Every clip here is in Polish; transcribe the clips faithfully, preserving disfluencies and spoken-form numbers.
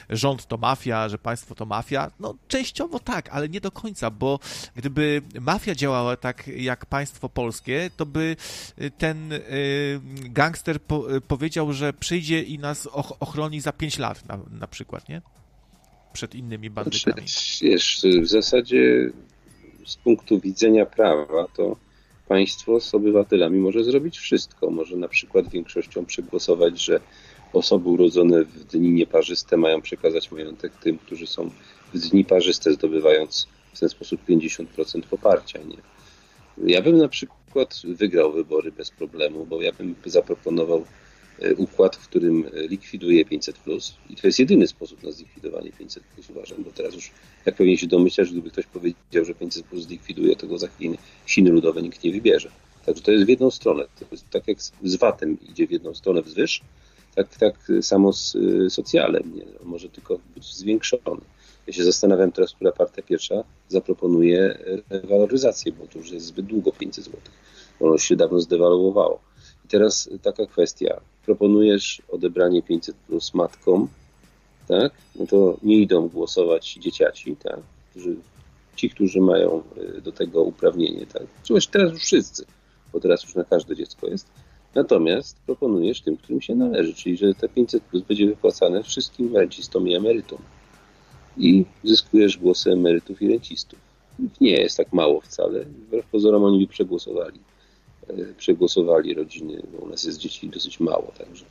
rząd to mafia, że państwo to mafia. No częściowo tak, ale nie do końca, bo gdyby mafia działała tak jak państwo polskie, to by ten gangster po, powiedział, że przyjdzie i nas ochroni za pięć lat na, na przykład, nie? Przed innymi bandytami. Znaczy, wiesz, w zasadzie z punktu widzenia prawa to państwo z obywatelami może zrobić wszystko. Może na przykład większością przegłosować, że osoby urodzone w dni nieparzyste mają przekazać majątek tym, którzy są w dni parzyste, zdobywając w ten sposób pięćdziesiąt procent poparcia. Nie? Ja bym na przykład wygrał wybory bez problemu, bo ja bym zaproponował układ, w którym likwiduje pięćset plus i to jest jedyny sposób na zlikwidowanie pięćset plus, uważam, bo teraz już, jak pewnie się domyślasz, gdyby ktoś powiedział, że pięćset plus zlikwiduje, to go za chwilę Chiny Ludowe nikt nie wybierze. Także to jest w jedną stronę. To jest tak jak z vatem idzie w jedną stronę wzwyż, tak, tak samo z socjalem. Nie? On może tylko być zwiększony. Ja się zastanawiam teraz, która partia pierwsza zaproponuje rewaloryzację, bo to już jest zbyt długo pięćset złotych. Ono się dawno zdewaluowało. I teraz taka kwestia. Proponujesz odebranie pięćset plus matkom, tak? No to nie idą głosować dzieciaci, tak? Którzy, ci, którzy mają do tego uprawnienie, tak? Zresztą teraz już wszyscy, bo teraz już na każde dziecko jest. Natomiast proponujesz tym, którym się należy, czyli że te pięćset plus będzie wypłacane wszystkim rencistom i emerytom. I zyskujesz głosy emerytów i rencistów. Nie jest tak mało wcale. Wbrew pozorom oni by przegłosowali. przegłosowali rodziny, bo u nas jest dzieci dosyć mało, także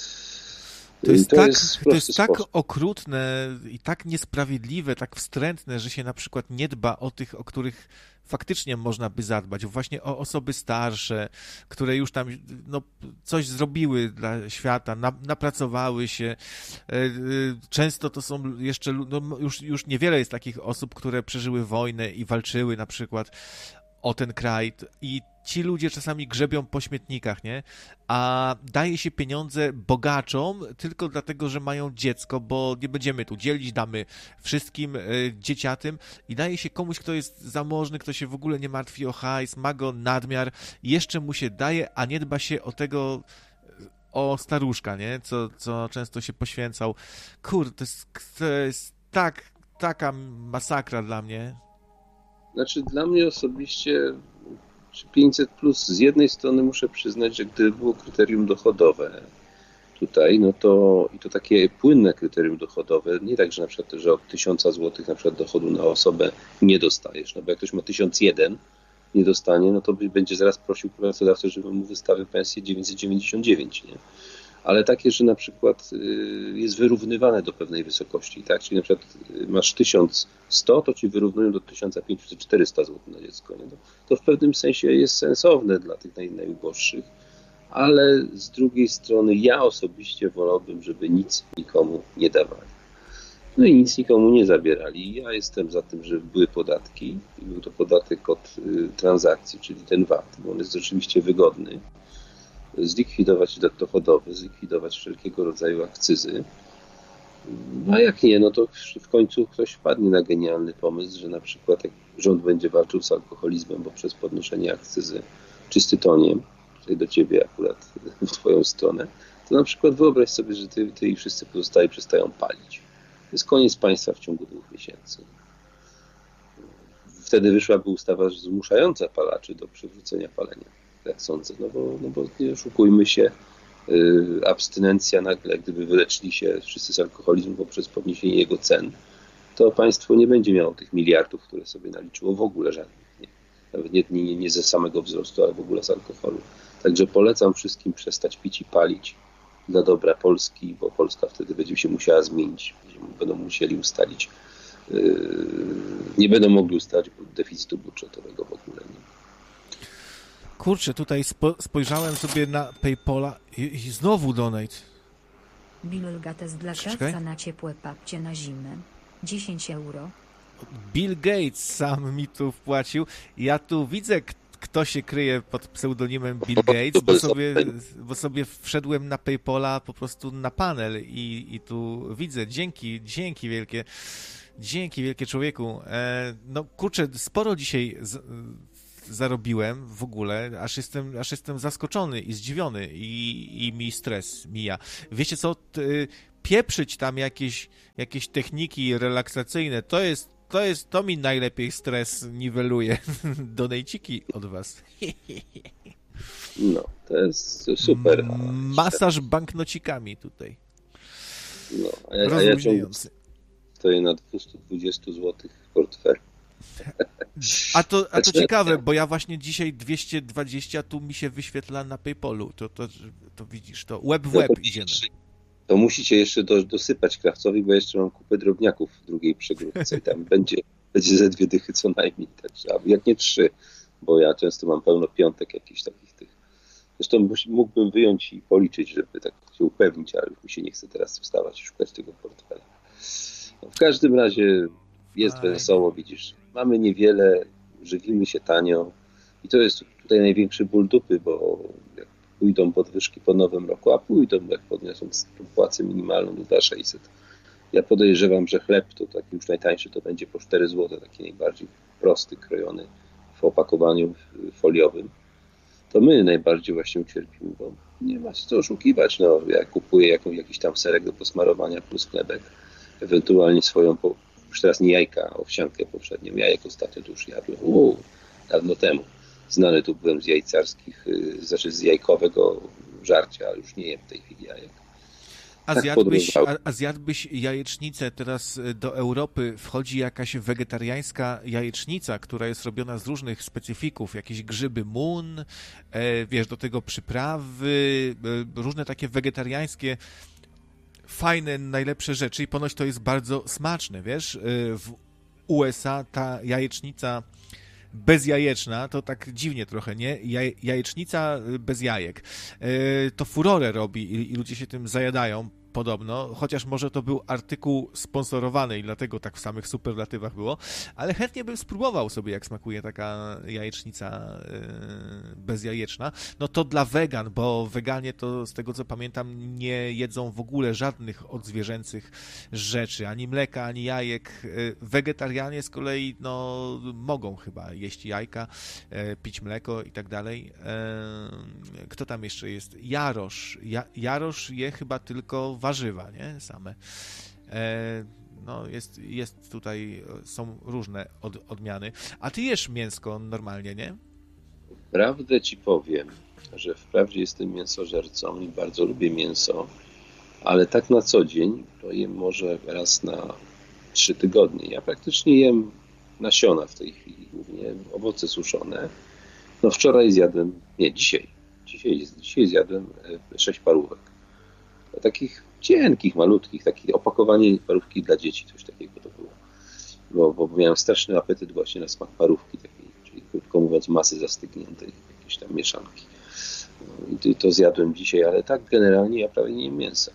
to jest, to tak, jest, to jest tak okrutne i tak niesprawiedliwe, tak wstrętne, że się na przykład nie dba o tych, o których faktycznie można by zadbać, właśnie o osoby starsze, które już tam no, coś zrobiły dla świata, na, napracowały się. Często to są jeszcze, no, już, już niewiele jest takich osób, które przeżyły wojnę i walczyły na przykład o ten kraj i ci ludzie czasami grzebią po śmietnikach, nie? A daje się pieniądze bogaczom tylko dlatego, że mają dziecko, bo nie będziemy tu dzielić, damy wszystkim y, dzieciatym i daje się komuś, kto jest zamożny, kto się w ogóle nie martwi o hajs, ma go nadmiar, jeszcze mu się daje, a nie dba się o tego, o staruszka, nie? Co, co często się poświęcał. Kurde, to jest, to jest tak, taka masakra dla mnie. Znaczy dla mnie osobiście pięćset plus z jednej strony muszę przyznać, że gdyby było kryterium dochodowe tutaj, no to i to takie płynne kryterium dochodowe, nie tak, że na przykład, że od tysiąc złotych na przykład dochodu na osobę nie dostajesz, no bo jak ktoś ma tysiąc jeden nie dostanie, no to będzie zaraz prosił pracodawcę, żeby mu wystawił pensję dziewięćset dziewięćdziesiąt dziewięć, nie? Ale takie, że na przykład jest wyrównywane do pewnej wysokości, tak? Czyli na przykład masz tysiąc sto, to ci wyrównują do tysiąc pięćset czterysta złotych na dziecko. Nie? To w pewnym sensie jest sensowne dla tych naj, najuboższych, ale z drugiej strony ja osobiście wolałbym, żeby nic nikomu nie dawali. No i nic nikomu nie zabierali. Ja jestem za tym, żeby były podatki i był to podatek od y, transakcji, czyli ten V A T, bo on jest rzeczywiście wygodny. Zlikwidować dat dochodowy, zlikwidować wszelkiego rodzaju akcyzy. No a jak nie, no to w końcu ktoś wpadnie na genialny pomysł, że na przykład jak rząd będzie walczył z alkoholizmem poprzez podnoszenie akcyzy, czy z tytoniem, tutaj do ciebie akurat w twoją stronę, to na przykład wyobraź sobie, że ty, ty i wszyscy pozostali przestają palić. To jest koniec państwa w ciągu dwóch miesięcy. Wtedy wyszłaby ustawa zmuszająca palaczy do przywrócenia palenia. Jak sądzę, no bo, no bo nie oszukujmy się, yy, abstynencja nagle, gdyby wyleczyli się wszyscy z alkoholizmu poprzez podniesienie jego cen, to państwo nie będzie miało tych miliardów, które sobie naliczyło w ogóle żadnych. Nie. Nawet nie, nie, nie ze samego wzrostu, ale w ogóle z alkoholu. Także polecam wszystkim przestać pić i palić dla dobra Polski, bo Polska wtedy będzie się musiała zmienić. Będą musieli ustalić, yy, nie będą mogli ustalić deficytu budżetowego w ogóle. Nie. Kurczę, tutaj spo, spojrzałem sobie na PayPala i, i znowu donate. Bill Gates dla krawca na ciepłe papcie na zimę. dziesięć euro. Bill Gates sam mi tu wpłacił. Ja tu widzę, kto się kryje pod pseudonimem Bill Gates, bo sobie, bo sobie wszedłem na PayPala po prostu na panel i, i tu widzę. Dzięki, dzięki wielkie. Dzięki wielkie człowieku. E, no kurczę, sporo dzisiaj z, zarobiłem w ogóle, aż jestem, aż jestem zaskoczony i zdziwiony i, i mi stres mija. Wiecie co, pieprzyć tam jakieś, jakieś techniki relaksacyjne, to jest, to jest, to mi najlepiej stres niweluje. Donejciki od was. No, to jest super. Masaż banknocikami tutaj. No, a ja, a ja stoję na dwieście dwadzieścia złotych w portfelu. A to, a to ciekawe, bo ja właśnie dzisiaj dwieście dwadzieścia tu mi się wyświetla na PayPalu. To, to, to widzisz, to łeb w łeb no to idziemy. To musicie jeszcze do, dosypać Krawcowi, bo jeszcze mam kupę drobniaków w drugiej przegrówce i tam będzie, będzie ze dwie dychy co najmniej. Także, jak nie trzy, bo ja często mam pełno piątek jakichś takich tych. Zresztą mógłbym wyjąć i policzyć, żeby tak się upewnić, ale już mi się nie chce teraz wstawać i szukać tego portfela. No, w każdym razie jest Aj. wesoło, widzisz. Mamy niewiele, żywimy się tanio i to jest tutaj największy ból dupy, bo jak pójdą podwyżki po nowym roku, a pójdą, jak podniosą płacę minimalną do dwa tysiące sześćset. Ja podejrzewam, że chleb to taki już najtańszy to będzie po cztery złote, taki najbardziej prosty, krojony w opakowaniu foliowym. To my najbardziej właśnie ucierpimy, bo nie ma co oszukiwać. No, ja kupuję jakąś, jakiś tam serek do posmarowania plus chlebek, ewentualnie swoją, już teraz nie jajka, owsiankę poprzednią. Jajek ostatnio to już jadłem, uuu, dawno temu. Znany tu byłem z jajcarskich, znaczy z jajkowego żarcia, ale już nie jem w tej chwili jajek. A, tak zjadłbyś, a, a zjadłbyś jajecznicę, teraz do Europy wchodzi jakaś wegetariańska jajecznica, która jest robiona z różnych specyfików, jakieś grzyby mun, e, wiesz, do tego przyprawy, e, różne takie wegetariańskie, fajne, najlepsze rzeczy i ponoć to jest bardzo smaczne, wiesz, e, w U S A ta jajecznica bezjajeczna, to tak dziwnie trochę, nie? Jaj, jajecznica bez jajek. Yy, to furorę robi i, i ludzie się tym zajadają podobno, chociaż może to był artykuł sponsorowany i dlatego tak w samych superlatywach było, ale chętnie bym spróbował sobie, jak smakuje taka jajecznica yy, bezjajeczna. No to dla wegan, bo weganie to z tego co pamiętam nie jedzą w ogóle żadnych odzwierzęcych rzeczy, ani mleka, ani jajek. Yy, wegetarianie z kolei no mogą chyba jeść jajka, yy, pić mleko i tak dalej. Yy, kto tam jeszcze jest? Jarosz. Ja, Jarosz je chyba tylko warzywa, nie? Same. E, no jest, jest tutaj, są różne od, odmiany. A ty jesz mięsko normalnie, nie? Prawdę ci powiem, że wprawdzie jestem mięsożercą i bardzo lubię mięso, ale tak na co dzień to jem może raz na trzy tygodnie. Ja praktycznie jem nasiona w tej chwili, głównie owoce suszone. No wczoraj zjadłem, nie, dzisiaj. Dzisiaj, dzisiaj zjadłem sześć parówek. Takich cienkich, malutkich, takie opakowanie parówki dla dzieci, coś takiego to było. Bo, bo miałem straszny apetyt właśnie na smak parówki takiej, czyli krótko mówiąc masy zastygniętej, jakiejś tam mieszanki. No, i to zjadłem dzisiaj, ale tak generalnie ja prawie nie jem mięsa.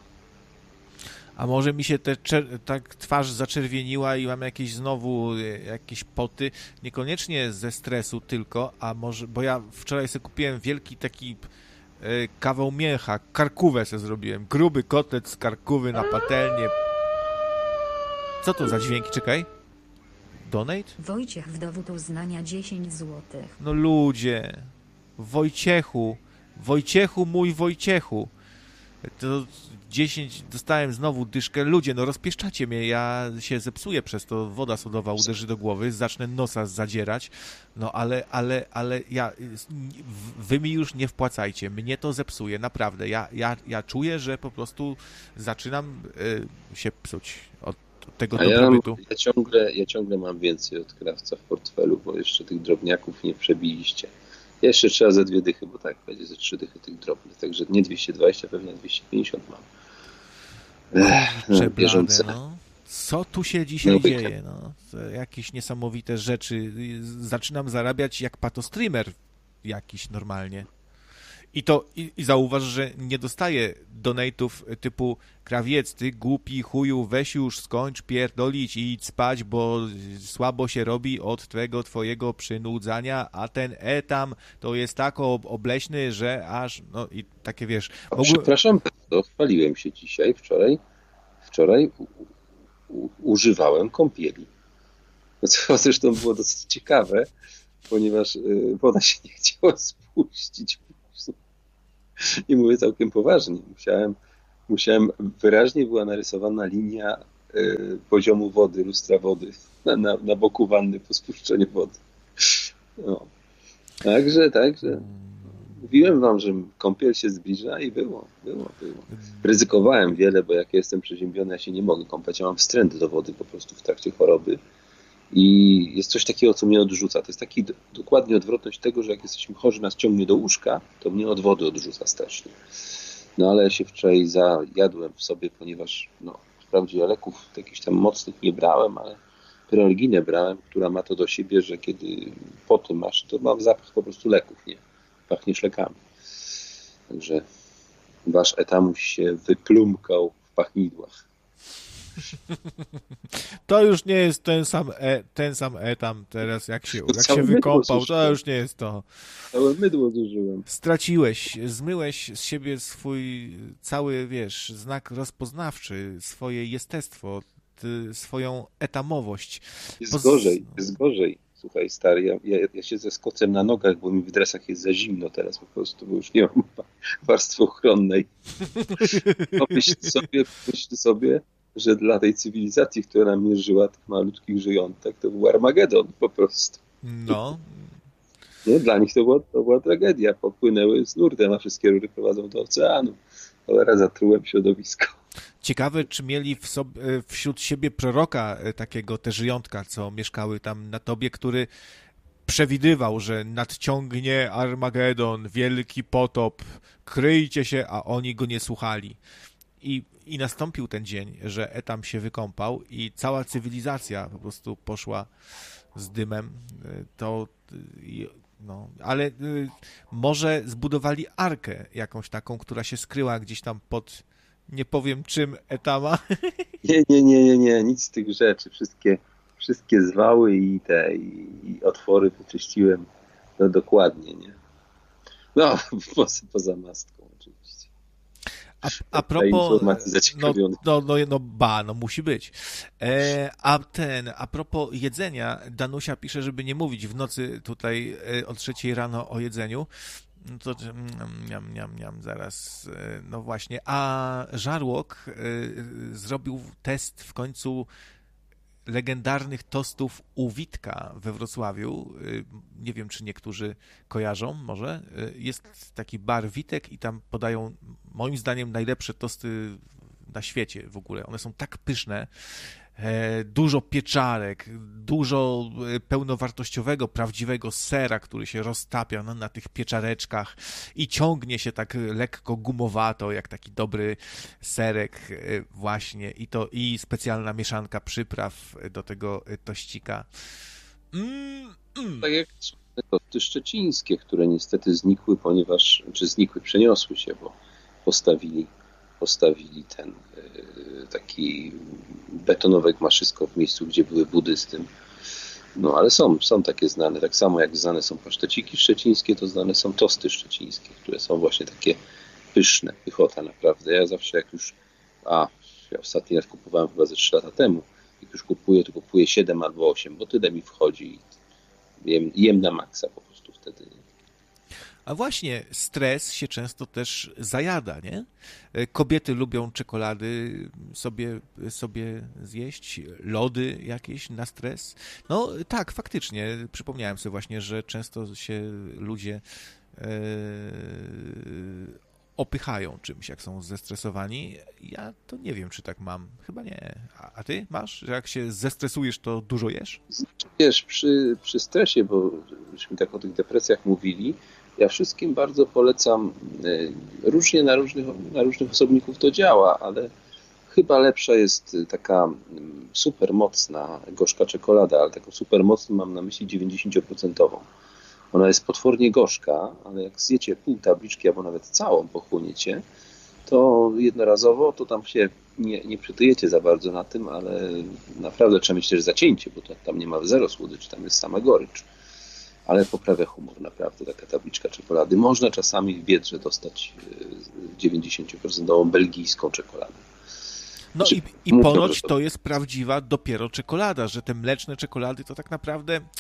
A może mi się te, tak twarz zaczerwieniła i mam jakieś znowu jakieś poty, niekoniecznie ze stresu tylko, a może, bo ja wczoraj sobie kupiłem wielki taki kawał mięcha, karkówę sobie zrobiłem, gruby kotlet z karkówy na patelnię. Co to za dźwięki? Czekaj. Donate? Wojciech w dowód uznania dziesięć złotych. No ludzie, Wojciechu, Wojciechu, mój Wojciechu. To dziesięć, dostałem znowu dyszkę. Ludzie, no rozpieszczacie mnie, ja się zepsuję przez to, woda sodowa uderzy do głowy, zacznę nosa zadzierać, no ale, ale, ale ja, wy mi już nie wpłacajcie, mnie to zepsuje, naprawdę. Ja, ja, ja czuję, że po prostu zaczynam y, się psuć od tego A dobrobytu. Ja, ja, ciągle, ja ciągle mam więcej od Krawca w portfelu, bo jeszcze tych drobniaków nie przebiliście. Jeszcze trzeba ze dwie dychy, bo tak, będzie ze trzy dychy tych drobnych, także nie dwieście dwadzieścia, pewnie dwieście pięćdziesiąt mam. Ech, no, bieżące. No. Co tu się dzisiaj no, dzieje? No, jakieś niesamowite rzeczy. Zaczynam zarabiać jak patostreamer jakiś normalnie. I to i, i zauważ, że nie dostaję donate'ów typu krawiec, ty głupi chuju, weź już skończ pierdolić i idź spać, bo słabo się robi od twego, twojego przynudzania, a ten etam to jest tak obleśny, że aż, no i takie wiesz... Mogły... Przepraszam, to chwaliłem się dzisiaj, wczoraj, wczoraj u, u, używałem kąpieli. Co zresztą było dosyć ciekawe, ponieważ woda się nie chciała spuścić. I mówię całkiem poważnie. Musiałem musiałem, wyraźnie była narysowana linia y, poziomu wody, lustra wody na, na, na boku wanny po spuszczeniu wody. No. Także, także. Mówiłem wam, że kąpiel się zbliża i było, było, było. Ryzykowałem wiele, bo jak jestem przeziębiony, ja się nie mogę kąpać. Ja mam wstręt do wody po prostu w trakcie choroby. I jest coś takiego, co mnie odrzuca. To jest taki dokładnie odwrotność tego, że jak jesteśmy chorzy, nas ciągnie do łóżka, to mnie od wody odrzuca strasznie. No ale ja się wczoraj zajadłem w sobie, ponieważ no, wprawdzie ja leków jakichś tam mocnych nie brałem, ale pyrolginę brałem, która ma to do siebie, że kiedy po tym masz, to mam zapach po prostu leków, nie? Pachniesz lekami. Także wasz etamuś się wyplumkał w pachnidłach. To już nie jest ten sam, e, ten sam etam teraz, jak się, jak się wykąpał, to już nie jest to. Całe mydło zużyłem. Straciłeś, zmyłeś z siebie swój cały, wiesz, znak rozpoznawczy, swoje jestestwo, ty, swoją etamowość. Jest Poz... gorzej, jest gorzej. Słuchaj, stary, ja, ja, ja siedzę z kocem na nogach, bo mi w dresach jest za zimno teraz po prostu, bo już nie mam warstwy ochronnej. Myśl sobie, myśl sobie, że dla tej cywilizacji, która mnie żyła, tych malutkich żyjątek, to był Armagedon po prostu. No. Nie? Dla nich to była, to była tragedia. Popłynęły z nurtem, a wszystkie rury prowadzą do oceanu. Cholera, zatrułem środowisko. Ciekawe, czy mieli w sobie, wśród siebie proroka takiego, te żyjątka, co mieszkały tam na tobie, który przewidywał, że nadciągnie Armagedon, wielki potop, kryjcie się, a oni go nie słuchali. I, I nastąpił ten dzień, że Etam się wykąpał i cała cywilizacja po prostu poszła z dymem. To, no, ale może zbudowali arkę jakąś taką, która się skryła gdzieś tam pod, nie powiem czym, Etama. Nie, nie, nie, nie, nie, nic z tych rzeczy. Wszystkie, wszystkie zwały i te i, i otwory wyczyściłem no, dokładnie, nie? No, poza, poza mastką oczywiście. A, a propos, no, no, no, no ba, no musi być. E, a ten, a propos jedzenia, Danusia pisze, żeby nie mówić w nocy tutaj e, o trzeciej rano o jedzeniu. No to miam, miam, miam, zaraz, e, no właśnie. A Żarłok e, zrobił test w końcu legendarnych tostów u Witka we Wrocławiu. Nie wiem, czy niektórzy kojarzą, może. Jest taki bar Witek i tam podają, moim zdaniem, najlepsze tosty na świecie w ogóle. One są tak pyszne, dużo pieczarek, dużo pełnowartościowego, prawdziwego sera, który się roztapia no, na tych pieczareczkach i ciągnie się tak lekko gumowato, jak taki dobry serek właśnie i to i specjalna mieszanka przypraw do tego tościka. Mm, mm. Tak jak tosty szczecińskie, które niestety znikły, ponieważ, czy znikły, przeniosły się, bo postawili postawili ten taki betonowe gmaszysko w miejscu, gdzie były budy z tym. No ale są, są takie znane. Tak samo jak znane są paszteciki szczecińskie, to znane są tosty szczecińskie, które są właśnie takie pyszne, pychota naprawdę. Ja zawsze jak już, a ja ostatni raz kupowałem chyba ze trzy lata temu, jak już kupuję, to kupuję siedem albo osiem, bo tyle mi wchodzi i jem, jem na maksa po prostu wtedy. A właśnie, stres się często też zajada, nie? Kobiety lubią czekolady sobie, sobie zjeść, lody jakieś na stres. No tak, faktycznie, przypomniałem sobie właśnie, że często się ludzie e, opychają czymś, jak są zestresowani. Ja to nie wiem, czy tak mam. Chyba nie. A, a ty masz? Że jak się zestresujesz, to dużo jesz? Wiesz, przy, przy stresie, bo żeśmy tak o tych depresjach mówili, ja wszystkim bardzo polecam, różnie na różnych, na różnych osobników to działa, ale chyba lepsza jest taka super mocna gorzka czekolada, ale taką super mocną mam na myśli dziewięćdziesiąt procent. Ona jest potwornie gorzka, ale jak zjecie pół tabliczki albo nawet całą pochłoniecie, to jednorazowo to tam się nie, nie przytyjecie za bardzo na tym, ale naprawdę trzeba mieć też zacięcie, bo to, tam nie ma zero słodyczy, tam jest sama gorycz. Ale poprawia humor naprawdę taka tabliczka czekolady. Można czasami w Biedrze dostać dziewięćdziesiąt procent belgijską czekoladę. No znaczy, i, i ponoć to... to jest prawdziwa dopiero czekolada, że te mleczne czekolady to tak naprawdę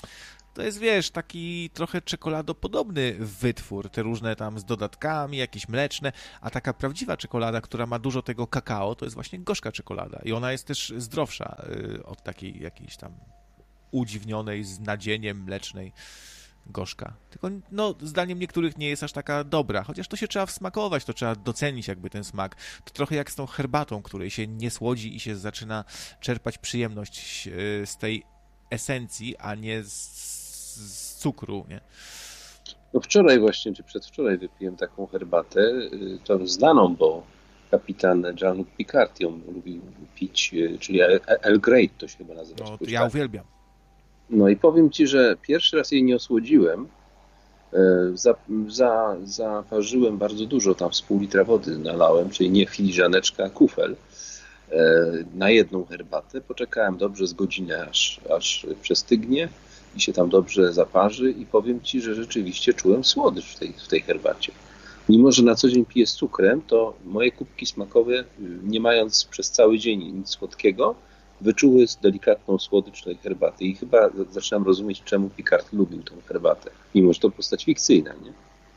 to jest, wiesz, taki trochę czekoladopodobny wytwór, te różne tam z dodatkami, jakieś mleczne, a taka prawdziwa czekolada, która ma dużo tego kakao, to jest właśnie gorzka czekolada i ona jest też zdrowsza od takiej jakiejś tam udziwnionej z nadzieniem mlecznej gorzka. Tylko, no, zdaniem niektórych nie jest aż taka dobra, chociaż to się trzeba wsmakować, to trzeba docenić jakby ten smak. To trochę jak z tą herbatą, której się nie słodzi i się zaczyna czerpać przyjemność z tej esencji, a nie z, z cukru, nie? No wczoraj właśnie, czy przedwczoraj wypiłem taką herbatę, tą znaną, bo kapitan Jean-Luc Picard ją lubił pić, czyli Earl Grey to się chyba nazywa. No, to ja uwielbiam. No i powiem Ci, że pierwszy raz jej nie osłodziłem, za, za, zaparzyłem bardzo dużo, tam z pół litra wody nalałem, czyli nie filiżaneczka, a kufel na jedną herbatę. Poczekałem dobrze z godzinę, aż, aż przestygnie i się tam dobrze zaparzy i powiem Ci, że rzeczywiście czułem słodycz w tej, w tej herbacie. Mimo że na co dzień piję z cukrem, to moje kubki smakowe, nie mając przez cały dzień nic słodkiego, wyczuły delikatną słodycz tej herbaty i chyba zaczynam rozumieć, czemu Picard lubił tę herbatę, mimo że to postać fikcyjna, nie?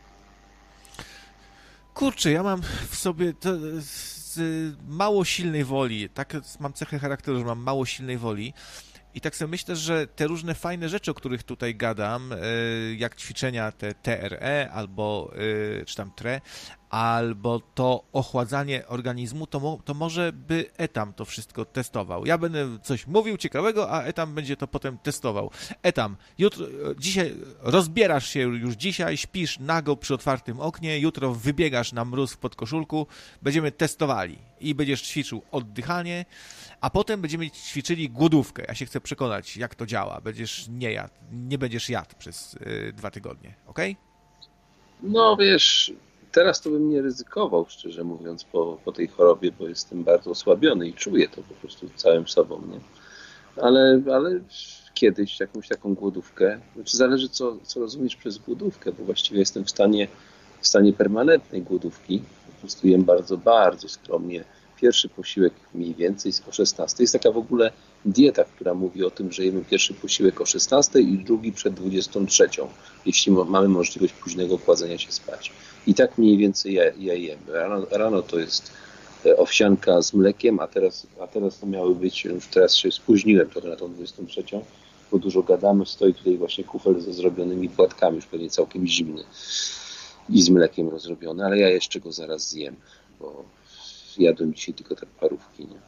Kurczę, ja mam w sobie to, z mało silnej woli, tak mam cechę charakteru, że mam mało silnej woli i tak sobie myślę, że te różne fajne rzeczy, o których tutaj gadam, jak ćwiczenia te T R E albo czy tam T R E, albo to ochładzanie organizmu, to, mo, to może by Etam to wszystko testował. Ja będę coś mówił ciekawego, a Etam będzie to potem testował. Etam, jutro, dzisiaj rozbierasz się już dzisiaj, śpisz nago przy otwartym oknie, jutro wybiegasz na mróz w podkoszulku, będziemy testowali i będziesz ćwiczył oddychanie, a potem będziemy ćwiczyli głodówkę. Ja się chcę przekonać, jak to działa. Będziesz nie jadł, nie będziesz jadł przez y, dwa tygodnie, okej? No wiesz, teraz to bym nie ryzykował, szczerze mówiąc, po, po tej chorobie, bo jestem bardzo osłabiony i czuję to po prostu całym sobą, nie? Ale, ale kiedyś jakąś taką głodówkę, znaczy zależy co, co rozumiesz przez głodówkę, bo właściwie jestem w stanie, w stanie permanentnej głodówki, po prostu jem bardzo, bardzo skromnie. Pierwszy posiłek mniej więcej o szesnastej. Jest taka w ogóle dieta, która mówi o tym, że jemy pierwszy posiłek o szesnastej i drugi przed dwudziestą trzecią, jeśli mamy możliwość późnego kładzenia się spać. I tak mniej więcej ja, ja jem. Rano, rano to jest owsianka z mlekiem, a teraz, a teraz to miały być, już teraz się spóźniłem trochę na tą dwudziestą trzecią, bo dużo gadamy, stoi tutaj właśnie kufel ze zrobionymi płatkami, już pewnie całkiem zimny i z mlekiem rozrobiony, ale ja jeszcze go zaraz zjem, bo jadłem dzisiaj tylko te parówki, nie?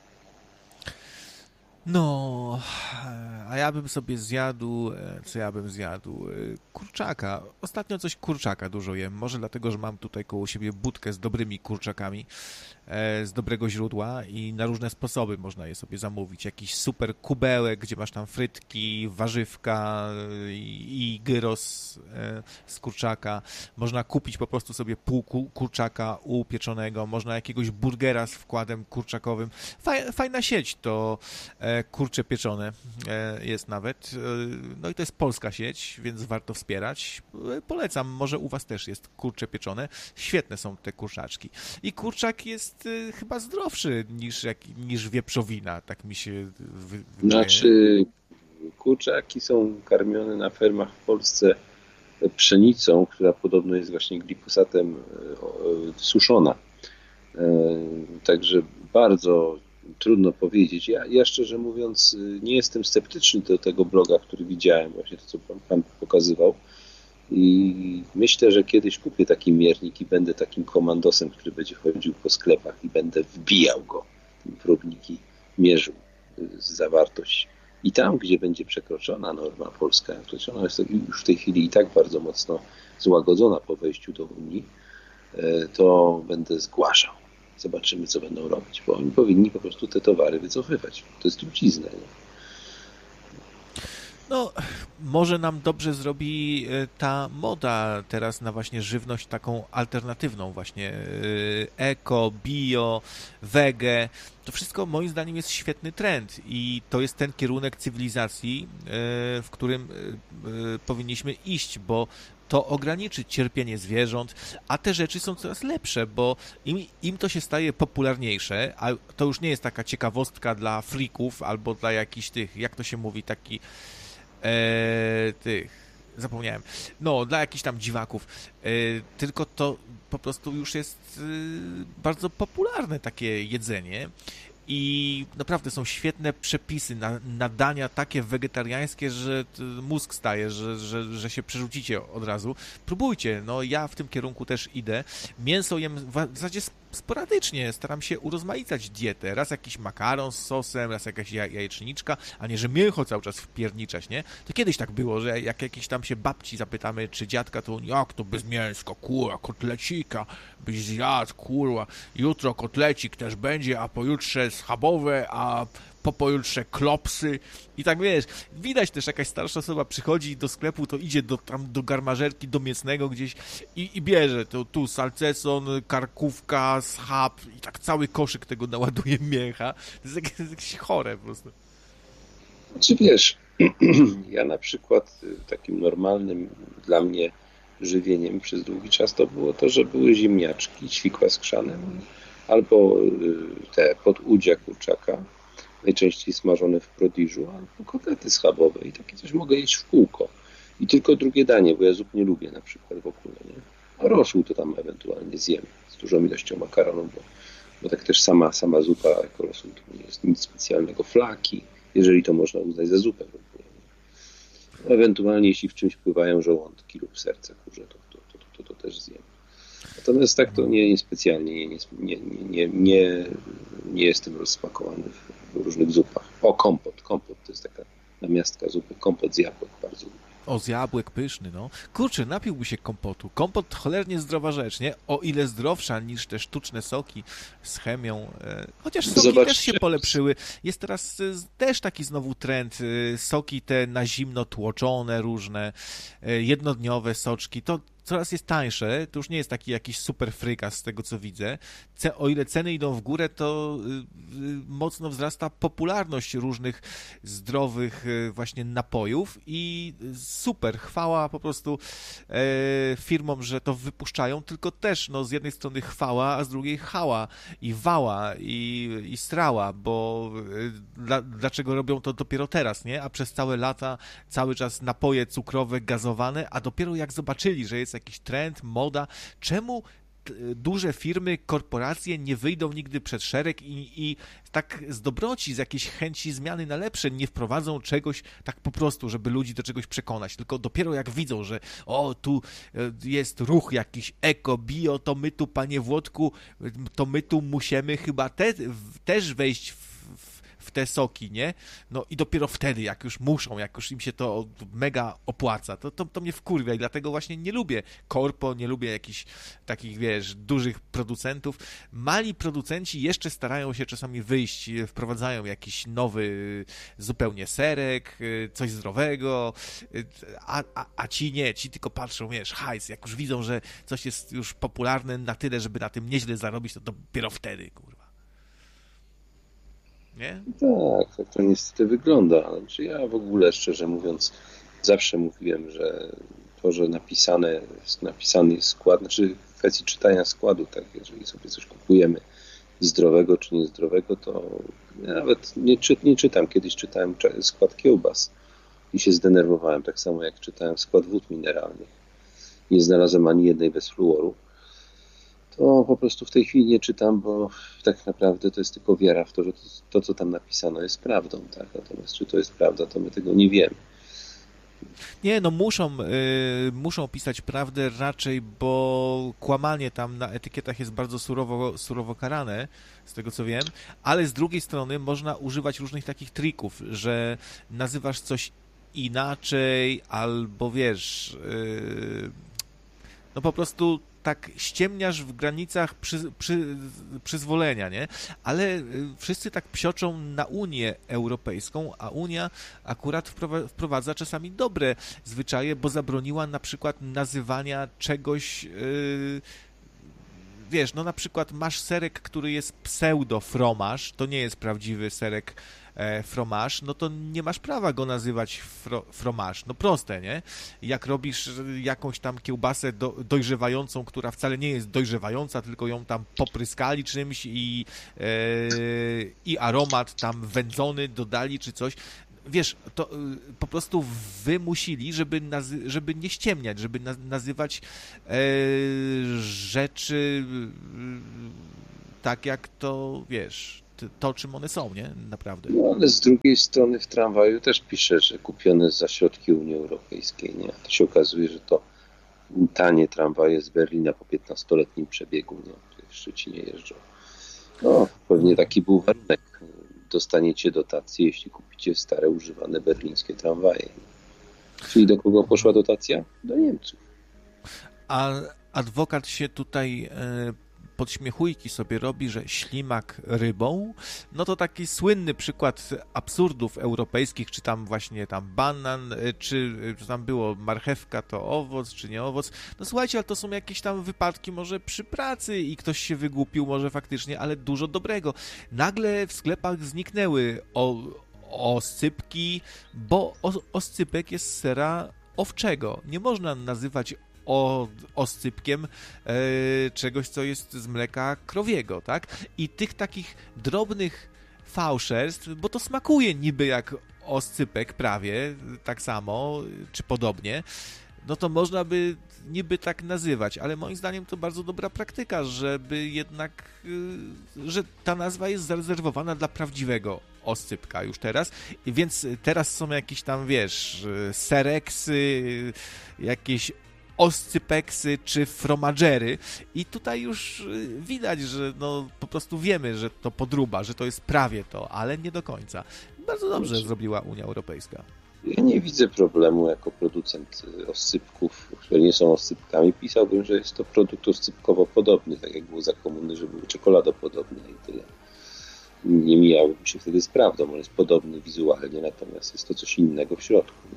No, a ja bym sobie zjadł, co ja bym zjadł? Kurczaka. Ostatnio coś kurczaka dużo jem. Może dlatego, że mam tutaj koło siebie budkę z dobrymi kurczakami, z dobrego źródła i na różne sposoby można je sobie zamówić. Jakiś super kubełek, gdzie masz tam frytki, warzywka i, i gyros z kurczaka. Można kupić po prostu sobie pół kurczaka upieczonego. Można jakiegoś burgera z wkładem kurczakowym. Fajna sieć to kurcze pieczone jest nawet. No i to jest polska sieć, więc warto wspierać. Polecam, może u was też jest kurcze pieczone. Świetne są te kurczaczki. I kurczak jest chyba zdrowszy niż, jak, niż wieprzowina, tak mi się wydaje. Znaczy, kurczaki są karmione na fermach w Polsce pszenicą, która podobno jest właśnie glifosatem suszona. Także bardzo trudno powiedzieć. Ja, ja szczerze mówiąc nie jestem sceptyczny do tego bloga, który widziałem, właśnie to, co pan, pan pokazywał. I myślę, że kiedyś kupię taki miernik i będę takim komandosem, który będzie chodził po sklepach i będę wbijał go, ten próbnik i mierzył zawartość. I tam, gdzie będzie przekroczona norma polska, ona jest już w tej chwili i tak bardzo mocno złagodzona po wejściu do Unii, to będę zgłaszał. Zobaczymy, co będą robić, bo oni powinni po prostu te towary wycofywać. To jest trucizna. Nie? No, może nam dobrze zrobi ta moda teraz na właśnie żywność taką alternatywną, właśnie eko, bio, wege. To wszystko moim zdaniem jest świetny trend i to jest ten kierunek cywilizacji, w którym powinniśmy iść, bo to ograniczy cierpienie zwierząt, a te rzeczy są coraz lepsze, bo im, im to się staje popularniejsze, a to już nie jest taka ciekawostka dla freaków albo dla jakichś tych, jak to się mówi, taki e, tych, zapomniałem, no dla jakichś tam dziwaków, e, tylko to po prostu już jest e, bardzo popularne takie jedzenie. I naprawdę są świetne przepisy na, na dania takie wegetariańskie, że mózg staje, że, że, że się przerzucicie od razu. Próbujcie, no ja w tym kierunku też idę. Mięso jem w zasadzie sporadycznie, staram się urozmaicać dietę. Raz jakiś makaron z sosem, raz jakaś jajeczniczka, a nie, że mięcho cały czas wpierniczać, nie? To kiedyś tak było, że jak jakieś tam się babci zapytamy, czy dziadka, to jak to bez mięska, kurwa, kotlecika byś zjadł, kurwa, jutro kotlecik też będzie, a pojutrze schabowe, a po pojutrze klopsy i tak wiesz, widać też jakaś starsza osoba przychodzi do sklepu, to idzie do, tam do garmażerki, do mięsnego gdzieś i, i bierze to tu salceson, karkówka, schab i tak cały koszyk tego naładuje mięcha. To jest jakieś, jakieś chore po prostu. Czy wiesz, ja na przykład takim normalnym dla mnie żywieniem przez długi czas to było to, że były ziemniaczki, ćwikła z chrzanem albo te podudzia kurczaka, najczęściej smażone w prodiżu, albo kotlety schabowe i takie coś mogę jeść w kółko. I tylko drugie danie, bo ja zup nie lubię na przykład w ogóle, nie? A rosół to tam ewentualnie zjem z dużą ilością makaronu, bo, bo tak też sama, sama zupa jako rosół to nie jest nic specjalnego. Flaki, jeżeli to można uznać za zupę w ogóle. No, ewentualnie jeśli w czymś pływają żołądki lub serce kurze, to, to, to, to, to, to też zjem. Natomiast tak to nie, nie specjalnie, nie, nie, nie, nie, nie jestem rozsmakowany w, w różnych zupach. O, kompot, kompot to jest taka namiastka zupy, kompot z jabłek bardzo lubię. O, z jabłek pyszny, no. Kurczę, napiłby się kompotu. Kompot cholernie zdrowa rzecz, nie? O ile zdrowsza niż te sztuczne soki z chemią. Chociaż soki Zobaczcie. też się polepszyły. Jest teraz też taki znowu trend. Soki te na zimno tłoczone różne, jednodniowe soczki. To coraz jest tańsze, to już nie jest taki jakiś super frykas z tego, co widzę. Ce, o ile ceny idą w górę, to y, y, mocno wzrasta popularność różnych zdrowych y, właśnie napojów i super, chwała po prostu y, firmom, że to wypuszczają, tylko też no, z jednej strony chwała, a z drugiej chała i wała i, i strała, bo y, dla, dlaczego robią to dopiero teraz, nie? A przez całe lata cały czas napoje cukrowe, gazowane, a dopiero jak zobaczyli, że jest jakiś trend, moda, czemu duże firmy, korporacje nie wyjdą nigdy przed szereg i, i tak z dobroci, z jakiejś chęci zmiany na lepsze nie wprowadzą czegoś tak po prostu, żeby ludzi do czegoś przekonać, tylko dopiero jak widzą, że o, tu jest ruch jakiś eko, bio, to my tu, panie Włodku, to my tu musimy chyba te, też wejść w w te soki, nie? No i dopiero wtedy, jak już muszą, jak już im się to mega opłaca, to, to, to mnie wkurwia i dlatego właśnie nie lubię korpo, nie lubię jakichś takich, wiesz, dużych producentów. Mali producenci jeszcze starają się czasami wyjść, wprowadzają jakiś nowy zupełnie serek, coś zdrowego, a, a, a ci nie, ci tylko patrzą, wiesz, hajs, jak już widzą, że coś jest już popularne na tyle, żeby na tym nieźle zarobić, to dopiero wtedy, kurwa. Nie? Tak, tak to niestety wygląda. Znaczy ja w ogóle, szczerze mówiąc, zawsze mówiłem, że to, że napisane, napisany skład, znaczy w kwestii czytania składu, tak, jeżeli sobie coś kupujemy zdrowego czy niezdrowego, to ja nawet nie, czy, nie czytam. Kiedyś czytałem skład kiełbas i się zdenerwowałem, tak samo jak czytałem skład wód mineralnych. Nie znalazłem ani jednej bez fluoru. To po prostu w tej chwili nie czytam, bo tak naprawdę to jest tylko wiara w to, że to, to co tam napisano jest prawdą, tak? Natomiast czy to jest prawda, to my tego nie wiemy. Nie, no muszą, y, muszą pisać prawdę raczej, bo kłamanie tam na etykietach jest bardzo surowo, surowo karane, z tego co wiem, ale z drugiej strony można używać różnych takich trików, że nazywasz coś inaczej, albo wiesz, y, no po prostu tak ściemniasz w granicach przy, przy, przyzwolenia, nie? Ale wszyscy tak psioczą na Unię Europejską, a Unia akurat wprowadza czasami dobre zwyczaje, bo zabroniła na przykład nazywania czegoś, yy, wiesz, no na przykład masz serek, który jest pseudo-fromaż, to nie jest prawdziwy serek fromage, no to nie masz prawa go nazywać fro, fromage. No proste, nie? Jak robisz jakąś tam kiełbasę do, dojrzewającą, która wcale nie jest dojrzewająca, tylko ją tam popryskali czymś i, e, i aromat tam wędzony dodali czy coś. wiesz, to po prostu wymusili, żeby, nazy- żeby nie ściemniać, żeby na- nazywać e, rzeczy e, tak, jak to, wiesz, to, czym one są, nie? Naprawdę. No, ale z drugiej strony w tramwaju też pisze, że kupione za środki Unii Europejskiej, nie? To się okazuje, że to tanie tramwaje z Berlina po piętnastoletnim przebiegu, nie? W Szczecinie jeżdżą. No, pewnie taki był warunek. Dostaniecie dotację, jeśli kupicie stare, używane berlińskie tramwaje. Czyli do kogo poszła dotacja? Do Niemców. A adwokat się tutaj e, podśmiechujki sobie robi, że ślimak rybą, no to taki słynny przykład absurdów europejskich, czy tam właśnie tam banan, czy, czy tam było marchewka to owoc, czy nie owoc. No słuchajcie, ale to są jakieś tam wypadki może przy pracy i ktoś się wygłupił może faktycznie, ale dużo dobrego. Nagle w sklepach zniknęły o, oscypki, bo os, oscypek jest z sera owczego. Nie można nazywać O, oscypkiem e, czegoś, co jest z mleka krowiego, tak? I tych takich drobnych fałszerstw, bo to smakuje niby jak oscypek prawie, tak samo, czy podobnie, no to można by niby tak nazywać, ale moim zdaniem to bardzo dobra praktyka, żeby jednak, że ta nazwa jest zarezerwowana dla prawdziwego oscypka już teraz, i więc teraz są jakieś tam, wiesz, sereksy, jakieś oscypeksy czy fromagery i tutaj już widać, że no po prostu wiemy, że to podróba, że to jest prawie to, ale nie do końca. Bardzo dobrze zrobiła Unia Europejska. Ja nie widzę problemu jako producent oscypków, które nie są oscypkami. Pisałbym, że jest to produkt oscypkowo podobny, tak jak było za komuny, że były czekoladopodobne i tyle. Nie mijałbym się wtedy z prawdą, on jest podobny wizualnie, natomiast jest to coś innego w środku.